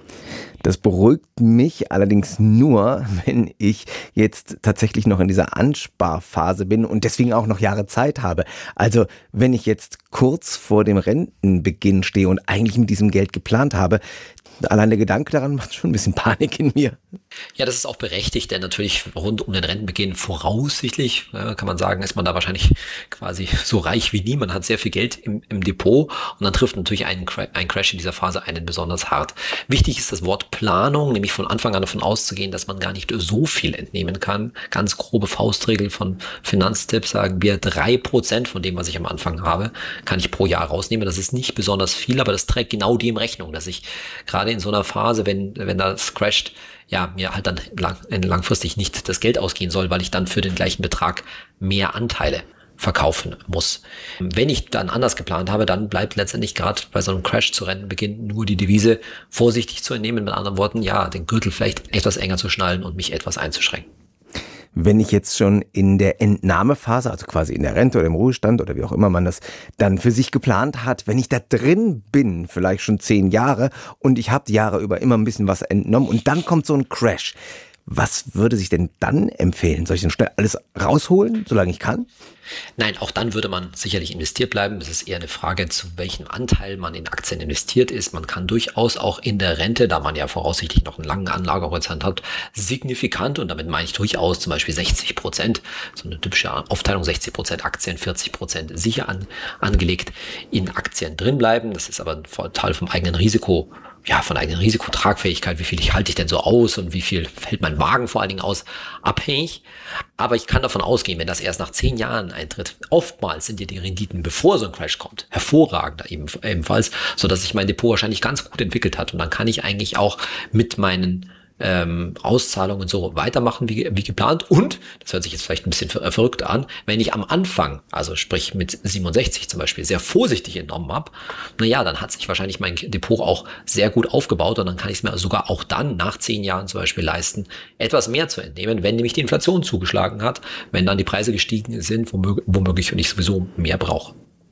Das beruhigt mich allerdings nur, wenn ich jetzt tatsächlich noch in dieser Ansparphase bin und deswegen auch noch Jahre Zeit habe. Also wenn ich jetzt kurz vor dem Rentenbeginn stehe und eigentlich mit diesem Geld geplant habe, allein der Gedanke daran macht schon ein bisschen Panik in mir. Ja, das ist auch berechtigt, denn natürlich rund um den Rentenbeginn voraussichtlich, kann man sagen, ist man da wahrscheinlich quasi so reich wie nie. Man hat sehr viel Geld im Depot und dann trifft natürlich ein Crash in dieser Phase einen besonders hart. Wichtig ist das Wort Planung, nämlich von Anfang an davon auszugehen, dass man gar nicht so viel entnehmen kann. Ganz grobe Faustregel von Finanztipp sagen wir 3% von dem, was ich am Anfang habe, kann ich pro Jahr rausnehmen. Das ist nicht besonders viel, aber das trägt genau dem Rechnung, dass ich gerade in so einer Phase, wenn das crasht, mir halt dann langfristig nicht das Geld ausgehen soll, weil ich dann für den gleichen Betrag mehr Anteile verkaufen muss. Wenn ich dann anders geplant habe, dann bleibt letztendlich gerade bei so einem Crash zu Rentenbeginn nur die Devise, vorsichtig zu entnehmen, mit anderen Worten, den Gürtel vielleicht etwas enger zu schnallen und mich etwas einzuschränken. Wenn ich jetzt schon in der Entnahmephase, also quasi in der Rente oder im Ruhestand oder wie auch immer man das dann für sich geplant hat, wenn ich da drin bin, vielleicht schon 10 Jahre und ich habe die Jahre über immer ein bisschen was entnommen und dann kommt so ein Crash. Was würde sich denn dann empfehlen? Soll ich denn schnell alles rausholen, solange ich kann? Nein, auch dann würde man sicherlich investiert bleiben. Es ist eher eine Frage, zu welchem Anteil man in Aktien investiert ist. Man kann durchaus auch in der Rente, da man ja voraussichtlich noch einen langen Anlagehorizont hat, signifikant, und damit meine ich durchaus zum Beispiel 60%, so eine typische Aufteilung, 60% Aktien, 40% sicher angelegt, in Aktien drin bleiben. Das ist aber ein Vorteil vom eigenen Risiko. Ja, von eigener Risikotragfähigkeit, wie viel halte ich denn so aus und wie viel fällt mein Wagen vor allen Dingen aus, abhängig. Aber ich kann davon ausgehen, wenn das erst nach 10 Jahren eintritt, oftmals sind ja die Renditen, bevor so ein Crash kommt, hervorragend ebenfalls, sodass sich mein Depot wahrscheinlich ganz gut entwickelt hat. Und dann kann ich eigentlich auch mit meinen Auszahlungen so weitermachen wie geplant. Und, das hört sich jetzt vielleicht ein bisschen verrückt an, wenn ich am Anfang, also sprich mit 67 zum Beispiel, sehr vorsichtig entnommen habe, naja, dann hat sich wahrscheinlich mein Depot auch sehr gut aufgebaut und dann kann ich es mir sogar auch dann nach 10 Jahren zum Beispiel leisten, etwas mehr zu entnehmen, wenn nämlich die Inflation zugeschlagen hat, wenn dann die Preise gestiegen sind, womöglich und ich sowieso mehr brauche.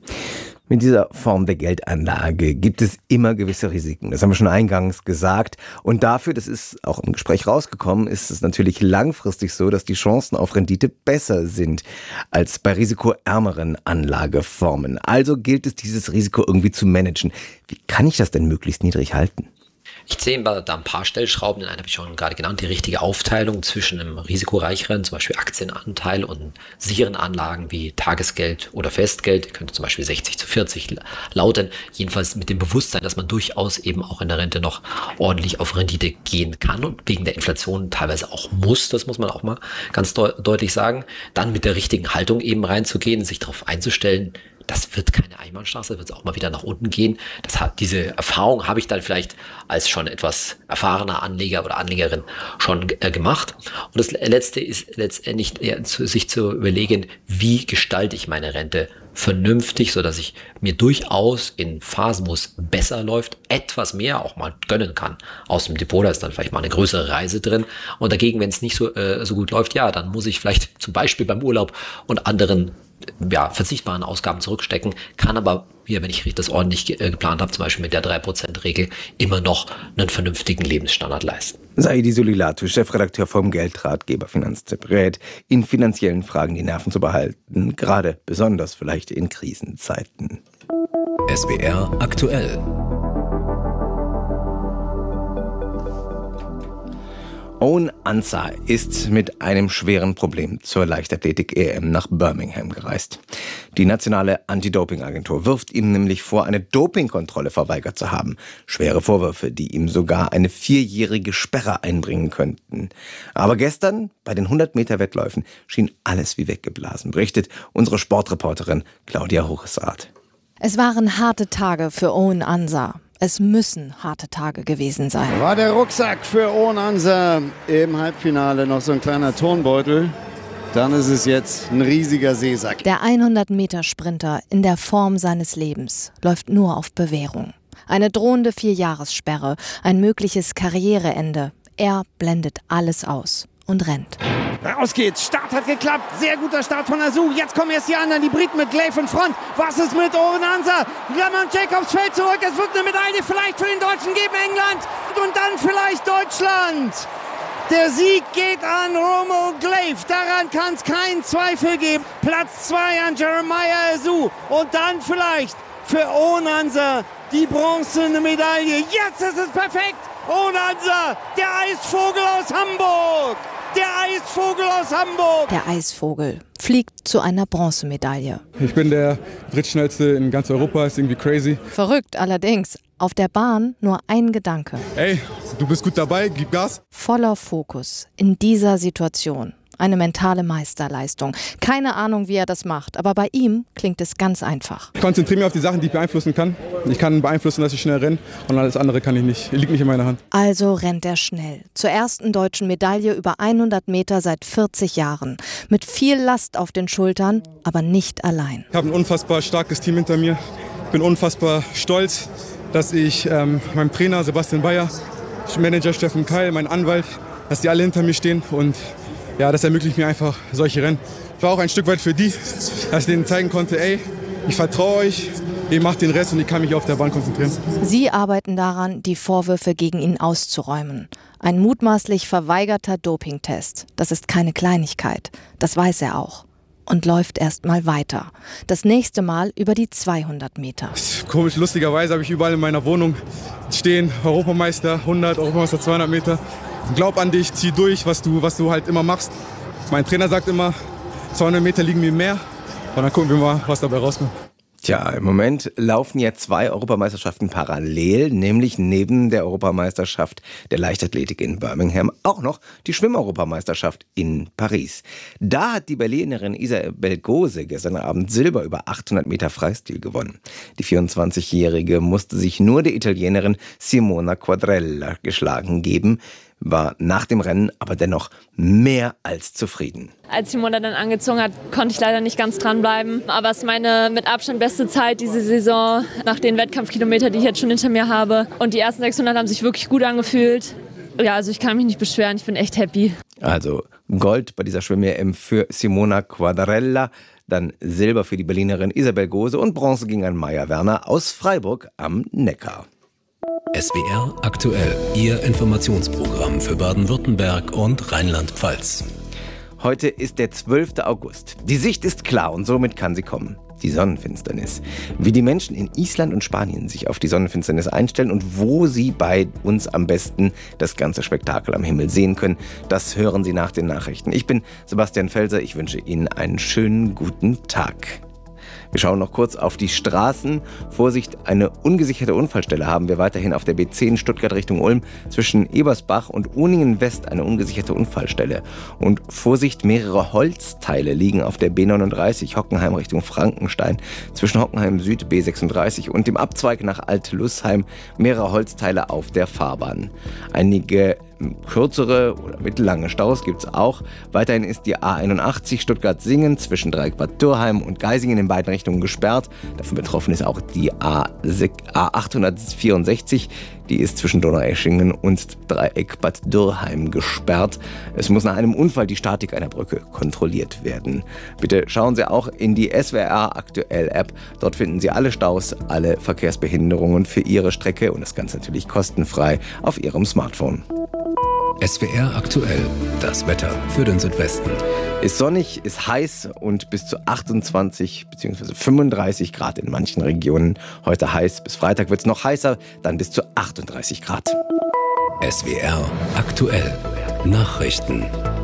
Mit dieser Form der Geldanlage gibt es immer gewisse Risiken. Das haben wir schon eingangs gesagt. Und dafür, das ist auch im Gespräch rausgekommen, ist es natürlich langfristig so, dass die Chancen auf Rendite besser sind als bei risikoärmeren Anlageformen. Also gilt es, dieses Risiko irgendwie zu managen. Wie kann ich das denn möglichst niedrig halten? Ich sehe da ein paar Stellschrauben, den einen habe ich schon gerade genannt, die richtige Aufteilung zwischen einem risikoreicheren, zum Beispiel Aktienanteil und sicheren Anlagen wie Tagesgeld oder Festgeld, könnte zum Beispiel 60:40 lauten, jedenfalls mit dem Bewusstsein, dass man durchaus eben auch in der Rente noch ordentlich auf Rendite gehen kann und wegen der Inflation teilweise auch muss, das muss man auch mal ganz deutlich sagen, dann mit der richtigen Haltung eben reinzugehen, sich darauf einzustellen, das wird keine Einbahnstraße, da wird es auch mal wieder nach unten gehen. Diese Erfahrung habe ich dann vielleicht als schon etwas erfahrener Anleger oder Anlegerin schon gemacht. Und das Letzte ist letztendlich sich zu überlegen, wie gestalte ich meine Rente vernünftig, sodass ich mir durchaus in Phasen, wo es besser läuft, etwas mehr auch mal gönnen kann. Aus dem Depot, da ist dann vielleicht mal eine größere Reise drin. Und dagegen, wenn es nicht so gut läuft, ja, dann muss ich vielleicht zum Beispiel beim Urlaub und anderen verzichtbaren Ausgaben zurückstecken, kann aber, wenn ich das ordentlich geplant habe, zum Beispiel mit der 3%-Regel, immer noch einen vernünftigen Lebensstandard leisten. Saidi Solilatu, Chefredakteur vom Geldratgeber Finanztipp, rät, in finanziellen Fragen die Nerven zu behalten, gerade besonders vielleicht in Krisenzeiten. SWR aktuell. Owen Ansah ist mit einem schweren Problem zur Leichtathletik-EM nach Birmingham gereist. Die nationale Anti-Doping-Agentur wirft ihm nämlich vor, eine Dopingkontrolle verweigert zu haben. Schwere Vorwürfe, die ihm sogar eine 4-jährige Sperre einbringen könnten. Aber gestern bei den 100-Meter-Wettläufen schien alles wie weggeblasen, berichtet unsere Sportreporterin Claudia Hochesrath. Es waren harte Tage für Owen Ansah. Es müssen harte Tage gewesen sein. War der Rucksack für Owen Ansah im Halbfinale noch so ein kleiner Turnbeutel, dann ist es jetzt ein riesiger Seesack. Der 100-Meter-Sprinter in der Form seines Lebens läuft nur auf Bewährung. Eine drohende 4-Jahressperre, ein mögliches Karriereende. Er blendet alles aus und rennt. Raus geht's, Start hat geklappt, sehr guter Start von Asu. Jetzt kommen erst die anderen, die Briten mit Glaive in Front. Was ist mit Owen Ansah? Lemon Jacobs fällt zurück, es wird eine Medaille vielleicht für den Deutschen geben, England und dann vielleicht Deutschland. Der Sieg geht an Romo Glaive, daran kann es keinen Zweifel geben. Platz 2 an Jeremiah Asu und dann vielleicht für Owen Ansah die bronzene Medaille. Jetzt ist es perfekt. Owen Ansah, der Eisvogel aus Hamburg. Der Eisvogel aus Hamburg. Der Eisvogel fliegt zu einer Bronzemedaille. Ich bin der drittschnellste in ganz Europa, ist irgendwie crazy. Verrückt allerdings. Auf der Bahn nur ein Gedanke. Ey, du bist gut dabei, gib Gas. Voller Fokus in dieser Situation. Eine mentale Meisterleistung. Keine Ahnung, wie er das macht, aber bei ihm klingt es ganz einfach. Ich konzentriere mich auf die Sachen, die ich beeinflussen kann. Ich kann beeinflussen, dass ich schnell renne und alles andere kann ich nicht. Liegt nicht in meiner Hand. Also rennt er schnell. Zur ersten deutschen Medaille über 100 Meter seit 40 Jahren. Mit viel Last auf den Schultern, aber nicht allein. Ich habe ein unfassbar starkes Team hinter mir. Ich bin unfassbar stolz, dass ich meinem Trainer Sebastian Bayer, Manager Steffen Keil, mein Anwalt, dass die alle hinter mir stehen und ja, das ermöglicht mir einfach solche Rennen. Ich war auch ein Stück weit für die, dass ich denen zeigen konnte, ey, ich vertraue euch, ihr macht den Rest und ich kann mich auf der Bahn konzentrieren. Sie arbeiten daran, die Vorwürfe gegen ihn auszuräumen. Ein mutmaßlich verweigerter Dopingtest. Das ist keine Kleinigkeit. Das weiß er auch. Und läuft erst mal weiter. Das nächste Mal über die 200 Meter. Komisch, lustigerweise habe ich überall in meiner Wohnung stehen, Europameister 100, Europameister 200 Meter. Glaub an dich, zieh durch, was du halt immer machst. Mein Trainer sagt immer, 200 Meter liegen mir mehr. Und dann gucken wir mal, was dabei rauskommt. Tja, im Moment laufen ja 2 Europameisterschaften parallel, nämlich neben der Europameisterschaft der Leichtathletik in Birmingham auch noch die Schwimmeuropameisterschaft in Paris. Da hat die Berlinerin Isabel Gose gestern Abend Silber über 800 Meter Freistil gewonnen. Die 24-Jährige musste sich nur der Italienerin Simona Quadrella geschlagen geben, war nach dem Rennen aber dennoch mehr als zufrieden. Als Simona dann angezogen hat, konnte ich leider nicht ganz dranbleiben. Aber es ist meine mit Abstand beste Zeit diese Saison, nach den Wettkampfkilometern, die ich jetzt schon hinter mir habe. Und die ersten 600 haben sich wirklich gut angefühlt. Ja, also ich kann mich nicht beschweren, ich bin echt happy. Also Gold bei dieser Schwimm-EM für Simona Quadrella, dann Silber für die Berlinerin Isabel Gose und Bronze ging an Maja Werner aus Freiburg am Neckar. SWR aktuell, Ihr Informationsprogramm für Baden-Württemberg und Rheinland-Pfalz. Heute ist der 12. August. Die Sicht ist klar und somit kann sie kommen. Die Sonnenfinsternis. Wie die Menschen in Island und Spanien sich auf die Sonnenfinsternis einstellen und wo sie bei uns am besten das ganze Spektakel am Himmel sehen können, das hören Sie nach den Nachrichten. Ich bin Sebastian Felser, ich wünsche Ihnen einen schönen guten Tag. Wir schauen noch kurz auf die Straßen. Vorsicht, eine ungesicherte Unfallstelle haben wir weiterhin auf der B10 Stuttgart Richtung Ulm. Zwischen Ebersbach und Uningen West eine ungesicherte Unfallstelle. Und Vorsicht, mehrere Holzteile liegen auf der B39 Hockenheim Richtung Frankenstein. Zwischen Hockenheim Süd B36 und dem Abzweig nach Alt-Lußheim mehrere Holzteile auf der Fahrbahn. Einige kürzere oder mittellange Staus gibt es auch. Weiterhin ist die A81 Stuttgart-Singen zwischen Dreieckbad Dürrheim und Geisingen in beiden Richtungen gesperrt. Davon betroffen ist auch die A864. Die ist zwischen Donaueschingen und Dreieckbad Dürrheim gesperrt. Es muss nach einem Unfall die Statik einer Brücke kontrolliert werden. Bitte schauen Sie auch in die SWR aktuell App. Dort finden Sie alle Staus, alle Verkehrsbehinderungen für Ihre Strecke und das Ganze natürlich kostenfrei auf Ihrem Smartphone. SWR aktuell, das Wetter für den Südwesten. Ist sonnig, ist heiß und bis zu 28 bzw. 35 Grad in manchen Regionen. Heute heiß, bis Freitag wird es noch heißer, dann bis zu 38 Grad. SWR aktuell, Nachrichten.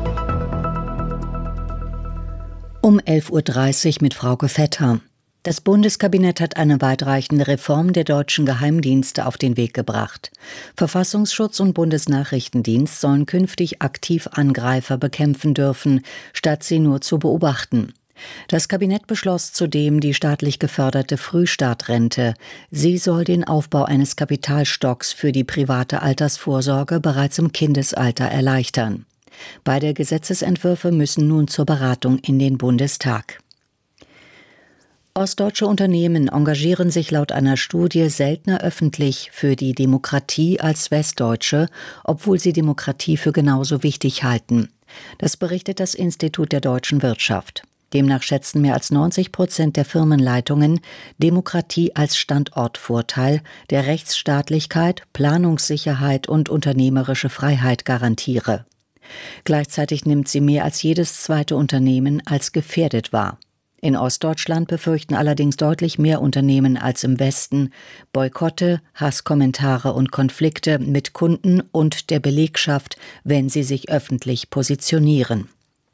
Um 11.30 Uhr mit Frauke Vetter. Das Bundeskabinett hat eine weitreichende Reform der deutschen Geheimdienste auf den Weg gebracht. Verfassungsschutz und Bundesnachrichtendienst sollen künftig aktiv Angreifer bekämpfen dürfen, statt sie nur zu beobachten. Das Kabinett beschloss zudem die staatlich geförderte Frühstartrente. Sie soll den Aufbau eines Kapitalstocks für die private Altersvorsorge bereits im Kindesalter erleichtern. Beide Gesetzesentwürfe müssen nun zur Beratung in den Bundestag. Ostdeutsche Unternehmen engagieren sich laut einer Studie seltener öffentlich für die Demokratie als westdeutsche, obwohl sie Demokratie für genauso wichtig halten. Das berichtet das Institut der deutschen Wirtschaft. Demnach schätzen mehr als 90% der Firmenleitungen Demokratie als Standortvorteil, der Rechtsstaatlichkeit, Planungssicherheit und unternehmerische Freiheit garantiere. Gleichzeitig nimmt sie mehr als jedes zweite Unternehmen als gefährdet wahr. In Ostdeutschland befürchten allerdings deutlich mehr Unternehmen als im Westen Boykotte, Hasskommentare und Konflikte mit Kunden und der Belegschaft, wenn sie sich öffentlich positionieren.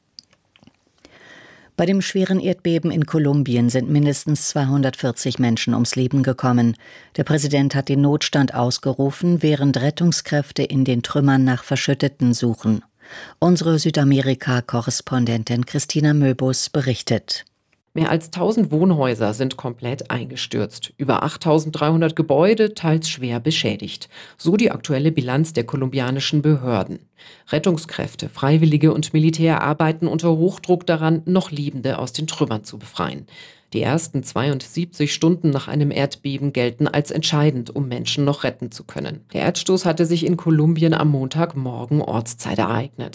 Bei dem schweren Erdbeben in Kolumbien sind mindestens 240 Menschen ums Leben gekommen. Der Präsident hat den Notstand ausgerufen, während Rettungskräfte in den Trümmern nach Verschütteten suchen. Unsere Südamerika-Korrespondentin Christina Möbus berichtet. Mehr als 1000 Wohnhäuser sind komplett eingestürzt. Über 8300 Gebäude, teils schwer beschädigt. So die aktuelle Bilanz der kolumbianischen Behörden. Rettungskräfte, Freiwillige und Militär arbeiten unter Hochdruck daran, noch Lebende aus den Trümmern zu befreien. Die ersten 72 Stunden nach einem Erdbeben gelten als entscheidend, um Menschen noch retten zu können. Der Erdstoß hatte sich in Kolumbien am Montagmorgen Ortszeit ereignet.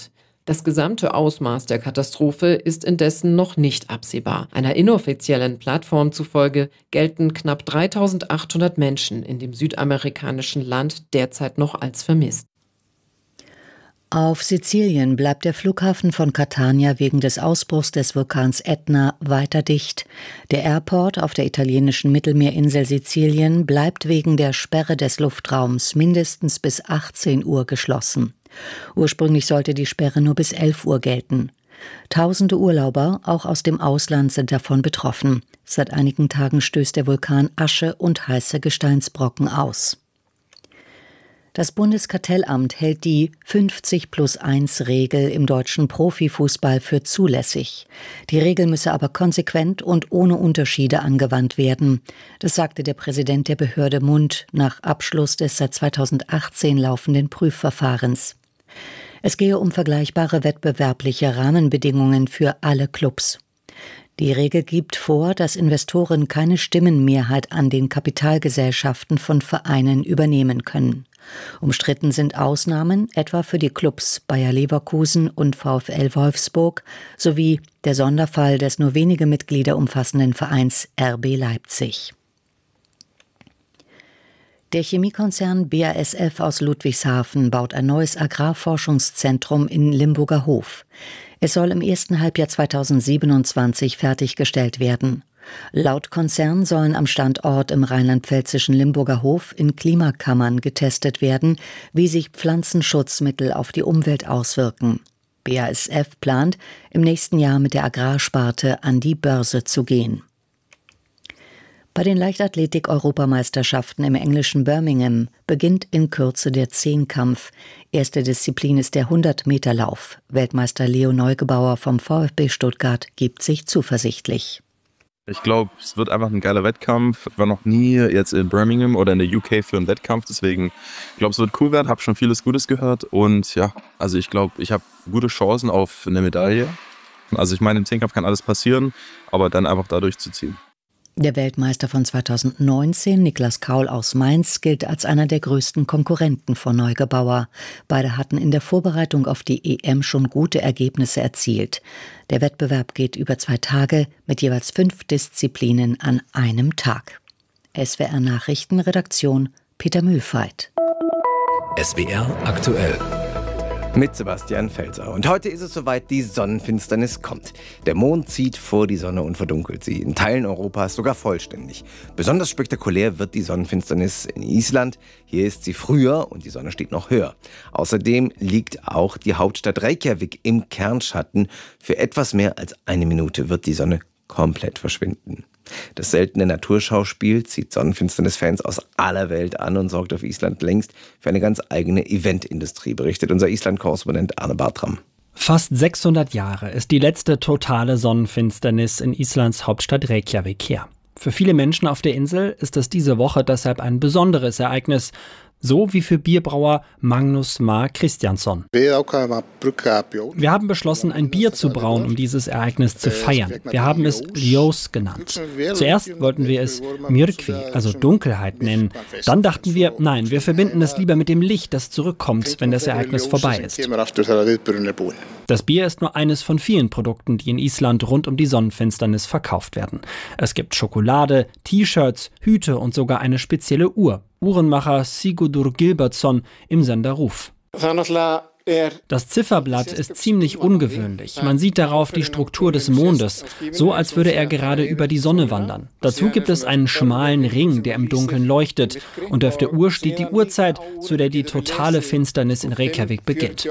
Das gesamte Ausmaß der Katastrophe ist indessen noch nicht absehbar. Einer inoffiziellen Plattform zufolge gelten knapp 3.800 Menschen in dem südamerikanischen Land derzeit noch als vermisst. Auf Sizilien bleibt der Flughafen von Catania wegen des Ausbruchs des Vulkans Etna weiter dicht. Der Airport auf der italienischen Mittelmeerinsel Sizilien bleibt wegen der Sperre des Luftraums mindestens bis 18 Uhr geschlossen. Ursprünglich sollte die Sperre nur bis 11 Uhr gelten. Tausende Urlauber, auch aus dem Ausland, sind davon betroffen. Seit einigen Tagen stößt der Vulkan Asche und heiße Gesteinsbrocken aus. Das Bundeskartellamt hält die 50+1-Regel im deutschen Profifußball für zulässig. Die Regel müsse aber konsequent und ohne Unterschiede angewandt werden. Das sagte der Präsident der Behörde Mund nach Abschluss des seit 2018 laufenden Prüfverfahrens. Es gehe um vergleichbare wettbewerbliche Rahmenbedingungen für alle Clubs. Die Regel gibt vor, dass Investoren keine Stimmenmehrheit an den Kapitalgesellschaften von Vereinen übernehmen können. Umstritten sind Ausnahmen, etwa für die Clubs Bayer Leverkusen und VfL Wolfsburg sowie der Sonderfall des nur wenige Mitglieder umfassenden Vereins RB Leipzig. Der Chemiekonzern BASF aus Ludwigshafen baut ein neues Agrarforschungszentrum in Limburger Hof. Es soll im ersten Halbjahr 2027 fertiggestellt werden. Laut Konzern sollen am Standort im rheinland-pfälzischen Limburger Hof in Klimakammern getestet werden, wie sich Pflanzenschutzmittel auf die Umwelt auswirken. BASF plant, im nächsten Jahr mit der Agrarsparte an die Börse zu gehen. Bei den Leichtathletik-Europameisterschaften im englischen Birmingham beginnt in Kürze der Zehnkampf. Erste Disziplin ist der 100-Meter-Lauf. Weltmeister Leo Neugebauer vom VfB Stuttgart gibt sich zuversichtlich. Ich glaube, es wird einfach ein geiler Wettkampf. Ich war noch nie jetzt in Birmingham oder in der UK für einen Wettkampf, deswegen ich glaube, es wird cool werden. Habe schon vieles Gutes gehört und ja, also ich glaube, ich habe gute Chancen auf eine Medaille. Also ich meine, im Zehnkampf kann alles passieren, aber dann einfach da durchzuziehen. Der Weltmeister von 2019, Niklas Kaul aus Mainz, gilt als einer der größten Konkurrenten von Neugebauer. Beide hatten in der Vorbereitung auf die EM schon gute Ergebnisse erzielt. Der Wettbewerb geht über 2 Tage mit jeweils 5 Disziplinen an einem Tag. SWR Nachrichtenredaktion Peter Mühlfeit. SWR aktuell. Mit Sebastian Felser. Und heute ist es soweit, die Sonnenfinsternis kommt. Der Mond zieht vor die Sonne und verdunkelt sie. In Teilen Europas sogar vollständig. Besonders spektakulär wird die Sonnenfinsternis in Island. Hier ist sie früher und die Sonne steht noch höher. Außerdem liegt auch die Hauptstadt Reykjavik im Kernschatten. Für etwas mehr als 1 Minute wird die Sonne komplett verschwinden. Das seltene Naturschauspiel zieht Sonnenfinsternis-Fans aus aller Welt an und sorgt auf Island längst für eine ganz eigene Eventindustrie, berichtet unser Island-Korrespondent Arne Bartram. Fast 600 Jahre ist die letzte totale Sonnenfinsternis in Islands Hauptstadt Reykjavik her. Für viele Menschen auf der Insel ist es diese Woche deshalb ein besonderes Ereignis, so wie für Bierbrauer Magnus Mar Kristjansson. Wir haben beschlossen, ein Bier zu brauen, um dieses Ereignis zu feiern. Wir haben es Ljós genannt. Zuerst wollten wir es Myrkvi, also Dunkelheit, nennen. Dann dachten wir, nein, wir verbinden es lieber mit dem Licht, das zurückkommt, wenn das Ereignis vorbei ist. Das Bier ist nur eines von vielen Produkten, die in Island rund um die Sonnenfinsternis verkauft werden. Es gibt Schokolade, T-Shirts, Hüte und sogar eine spezielle Uhr. Uhrenmacher Sigurdur Gilbertsson im Sender Ruf. Das Zifferblatt ist ziemlich ungewöhnlich. Man sieht darauf die Struktur des Mondes, so als würde er gerade über die Sonne wandern. Dazu gibt es einen schmalen Ring, der im Dunkeln leuchtet. Und auf der Uhr steht die Uhrzeit, zu der die totale Finsternis in Reykjavik beginnt.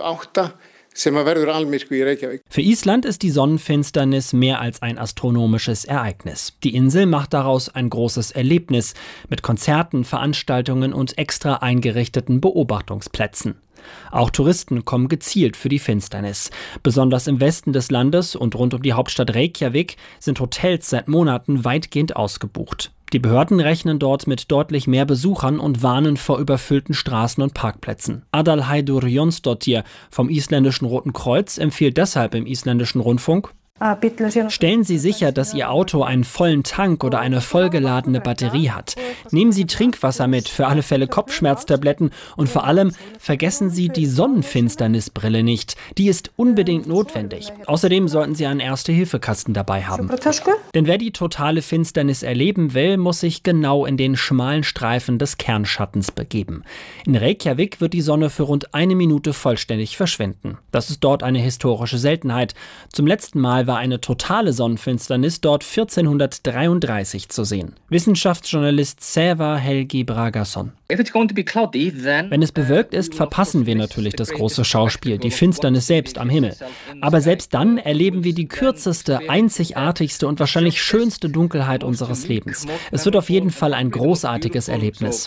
Für Island ist die Sonnenfinsternis mehr als ein astronomisches Ereignis. Die Insel macht daraus ein großes Erlebnis mit Konzerten, Veranstaltungen und extra eingerichteten Beobachtungsplätzen. Auch Touristen kommen gezielt für die Finsternis. Besonders im Westen des Landes und rund um die Hauptstadt Reykjavik sind Hotels seit Monaten weitgehend ausgebucht. Die Behörden rechnen dort mit deutlich mehr Besuchern und warnen vor überfüllten Straßen und Parkplätzen. Adalheidur Jonsdottir vom isländischen Roten Kreuz empfiehlt deshalb im isländischen Rundfunk: Stellen Sie sicher, dass Ihr Auto einen vollen Tank oder eine vollgeladene Batterie hat. Nehmen Sie Trinkwasser mit, für alle Fälle Kopfschmerztabletten und vor allem vergessen Sie die Sonnenfinsternisbrille nicht. Die ist unbedingt notwendig. Außerdem sollten Sie einen Erste-Hilfe-Kasten dabei haben. Denn wer die totale Finsternis erleben will, muss sich genau in den schmalen Streifen des Kernschattens begeben. In Reykjavik wird die Sonne für rund 1 Minute vollständig verschwinden. Das ist dort eine historische Seltenheit. Zum letzten Mal war eine totale Sonnenfinsternis dort 1433 zu sehen. Wissenschaftsjournalist Sævar Helgi Bragason. Wenn es bewölkt ist, verpassen wir natürlich das große Schauspiel, die Finsternis selbst am Himmel. Aber selbst dann erleben wir die kürzeste, einzigartigste und wahrscheinlich schönste Dunkelheit unseres Lebens. Es wird auf jeden Fall ein großartiges Erlebnis.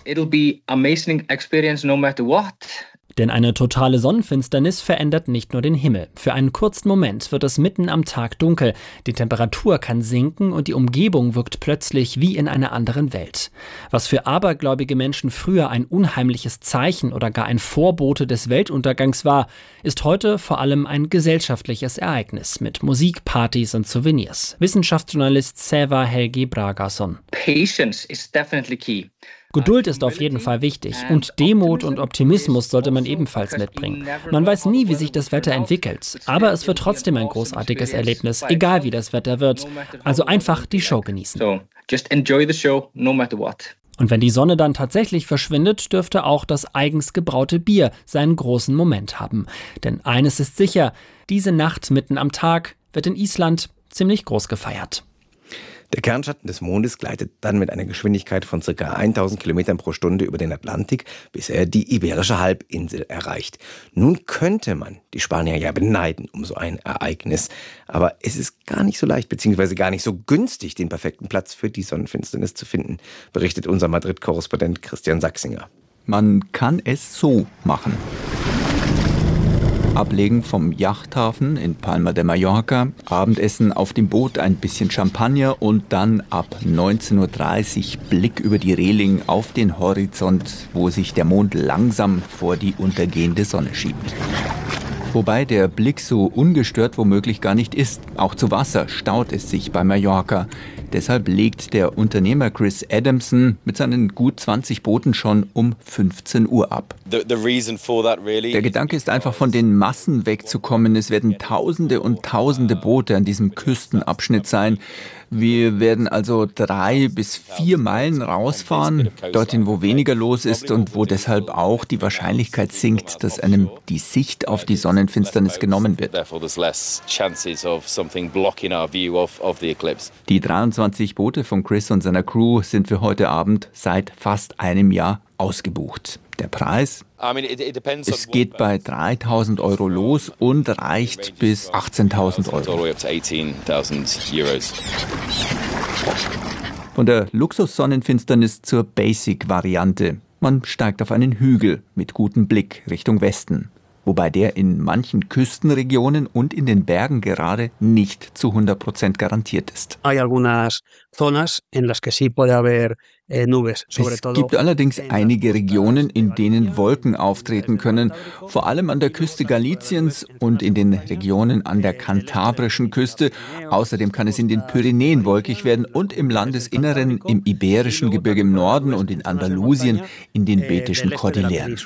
Denn eine totale Sonnenfinsternis verändert nicht nur den Himmel. Für einen kurzen Moment wird es mitten am Tag dunkel, die Temperatur kann sinken und die Umgebung wirkt plötzlich wie in einer anderen Welt. Was für abergläubige Menschen früher ein unheimliches Zeichen oder gar ein Vorbote des Weltuntergangs war, ist heute vor allem ein gesellschaftliches Ereignis mit Musik, Partys und Souvenirs. Wissenschaftsjournalist Sævar Helgi Bragason. Patience is definitely key. Geduld ist auf jeden Fall wichtig und Demut und Optimismus sollte man ebenfalls mitbringen. Man weiß nie, wie sich das Wetter entwickelt, aber es wird trotzdem ein großartiges Erlebnis, egal wie das Wetter wird. Also einfach die Show genießen. Und wenn die Sonne dann tatsächlich verschwindet, dürfte auch das eigens gebraute Bier seinen großen Moment haben. Denn eines ist sicher, diese Nacht mitten am Tag wird in Island ziemlich groß gefeiert. Der Kernschatten des Mondes gleitet dann mit einer Geschwindigkeit von ca. 1000 Kilometern pro Stunde über den Atlantik, bis er die Iberische Halbinsel erreicht. Nun könnte man die Spanier ja beneiden um so ein Ereignis. Aber es ist gar nicht so leicht, beziehungsweise gar nicht so günstig, den perfekten Platz für die Sonnenfinsternis zu finden, berichtet unser Madrid-Korrespondent Christian Sachsinger. Man kann es so machen. Ablegen vom Yachthafen in Palma de Mallorca, Abendessen auf dem Boot, ein bisschen Champagner und dann ab 19:30 Uhr Blick über die Reling auf den Horizont, wo sich der Mond langsam vor die untergehende Sonne schiebt. Wobei der Blick so ungestört womöglich gar nicht ist. Auch zu Wasser staut es sich bei Mallorca. Deshalb legt der Unternehmer Chris Adamson mit seinen gut 20 Booten schon um 15 Uhr ab. Der Gedanke ist einfach, von den Massen wegzukommen. Es werden Tausende und Tausende Boote an diesem Küstenabschnitt sein. Wir werden also 3 bis 4 Meilen rausfahren, dorthin, wo weniger los ist und wo deshalb auch die Wahrscheinlichkeit sinkt, dass einem die Sicht auf die Sonnenfinsternis genommen wird. Die 23 Boote von Chris und seiner Crew sind für heute Abend seit fast einem Jahr ausgebucht. Der Preis? Es geht bei 3.000 Euro los und reicht bis 18.000 Euro. Von der Luxus-Sonnenfinsternis zur Basic-Variante. Man steigt auf einen Hügel mit gutem Blick Richtung Westen. Wobei der in manchen Küstenregionen und in den Bergen gerade nicht zu 100% garantiert ist. Es gibt allerdings einige Regionen, in denen Wolken auftreten können, vor allem an der Küste Galiciens und in den Regionen an der kantabrischen Küste. Außerdem kann es in den Pyrenäen wolkig werden und im Landesinneren, im Iberischen Gebirge im Norden und in Andalusien in den Betischen Kordilleren.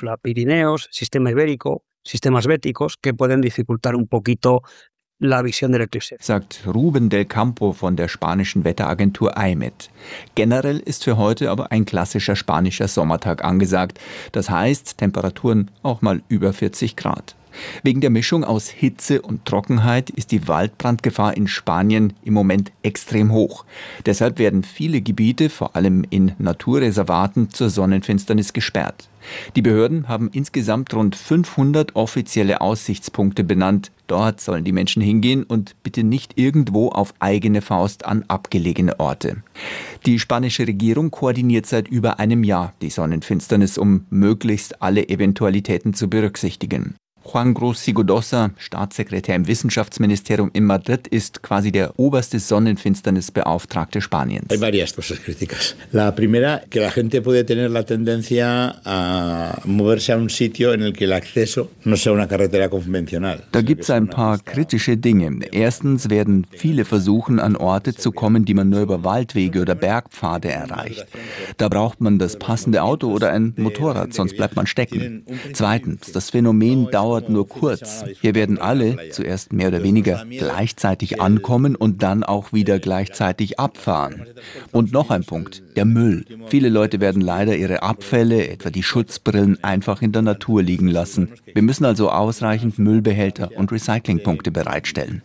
Sistemas béticos que pueden dificultar un poquito la visión del eclipse. Sagt Ruben del Campo von der spanischen Wetteragentur IMET. Generell ist für heute aber ein klassischer spanischer Sommertag angesagt. Das heißt, Temperaturen auch mal über 40 Grad. Wegen der Mischung aus Hitze und Trockenheit ist die Waldbrandgefahr in Spanien im Moment extrem hoch. Deshalb werden viele Gebiete, vor allem in Naturreservaten, zur Sonnenfinsternis gesperrt. Die Behörden haben insgesamt rund 500 offizielle Aussichtspunkte benannt. Dort sollen die Menschen hingehen und bitte nicht irgendwo auf eigene Faust an abgelegene Orte. Die spanische Regierung koordiniert seit über einem Jahr die Sonnenfinsternis, um möglichst alle Eventualitäten zu berücksichtigen. Juan Gros-Sigodosa, Staatssekretär im Wissenschaftsministerium in Madrid, ist quasi der oberste Sonnenfinsternisbeauftragte Spaniens. Hay varias cosas críticas. La primera, que la gente puede tener la tendencia a moverse a un sitio en el que el acceso no sea una carretera convencional. Da gibt es ein paar kritische Dinge. Erstens werden viele versuchen, an Orte zu kommen, die man nur über Waldwege oder Bergpfade erreicht. Da braucht man das passende Auto oder ein Motorrad, sonst bleibt man stecken. Zweitens, das Phänomen dauert nur kurz. Hier werden alle zuerst mehr oder weniger gleichzeitig ankommen und dann auch wieder gleichzeitig abfahren. Und noch ein Punkt, der Müll. Viele Leute werden leider ihre Abfälle, etwa die Schutzbrillen, einfach in der Natur liegen lassen. Wir müssen also ausreichend Müllbehälter und Recyclingpunkte bereitstellen.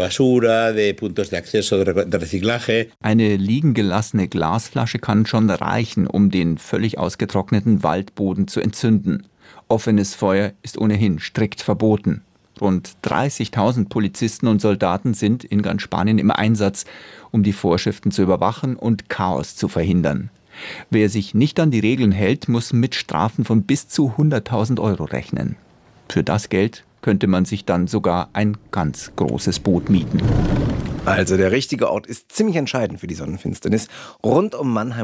Eine liegen gelassene Glasflasche kann schon reichen, um den völlig ausgetrockneten Waldboden zu entzünden. Offenes Feuer ist ohnehin strikt verboten. Rund 30.000 Polizisten und Soldaten sind in ganz Spanien im Einsatz, um die Vorschriften zu überwachen und Chaos zu verhindern. Wer sich nicht an die Regeln hält, muss mit Strafen von bis zu 100.000 Euro rechnen. Für das Geld könnte man sich dann sogar ein ganz großes Boot mieten. Also der richtige Ort ist ziemlich entscheidend für die Sonnenfinsternis. Rund um Mannheim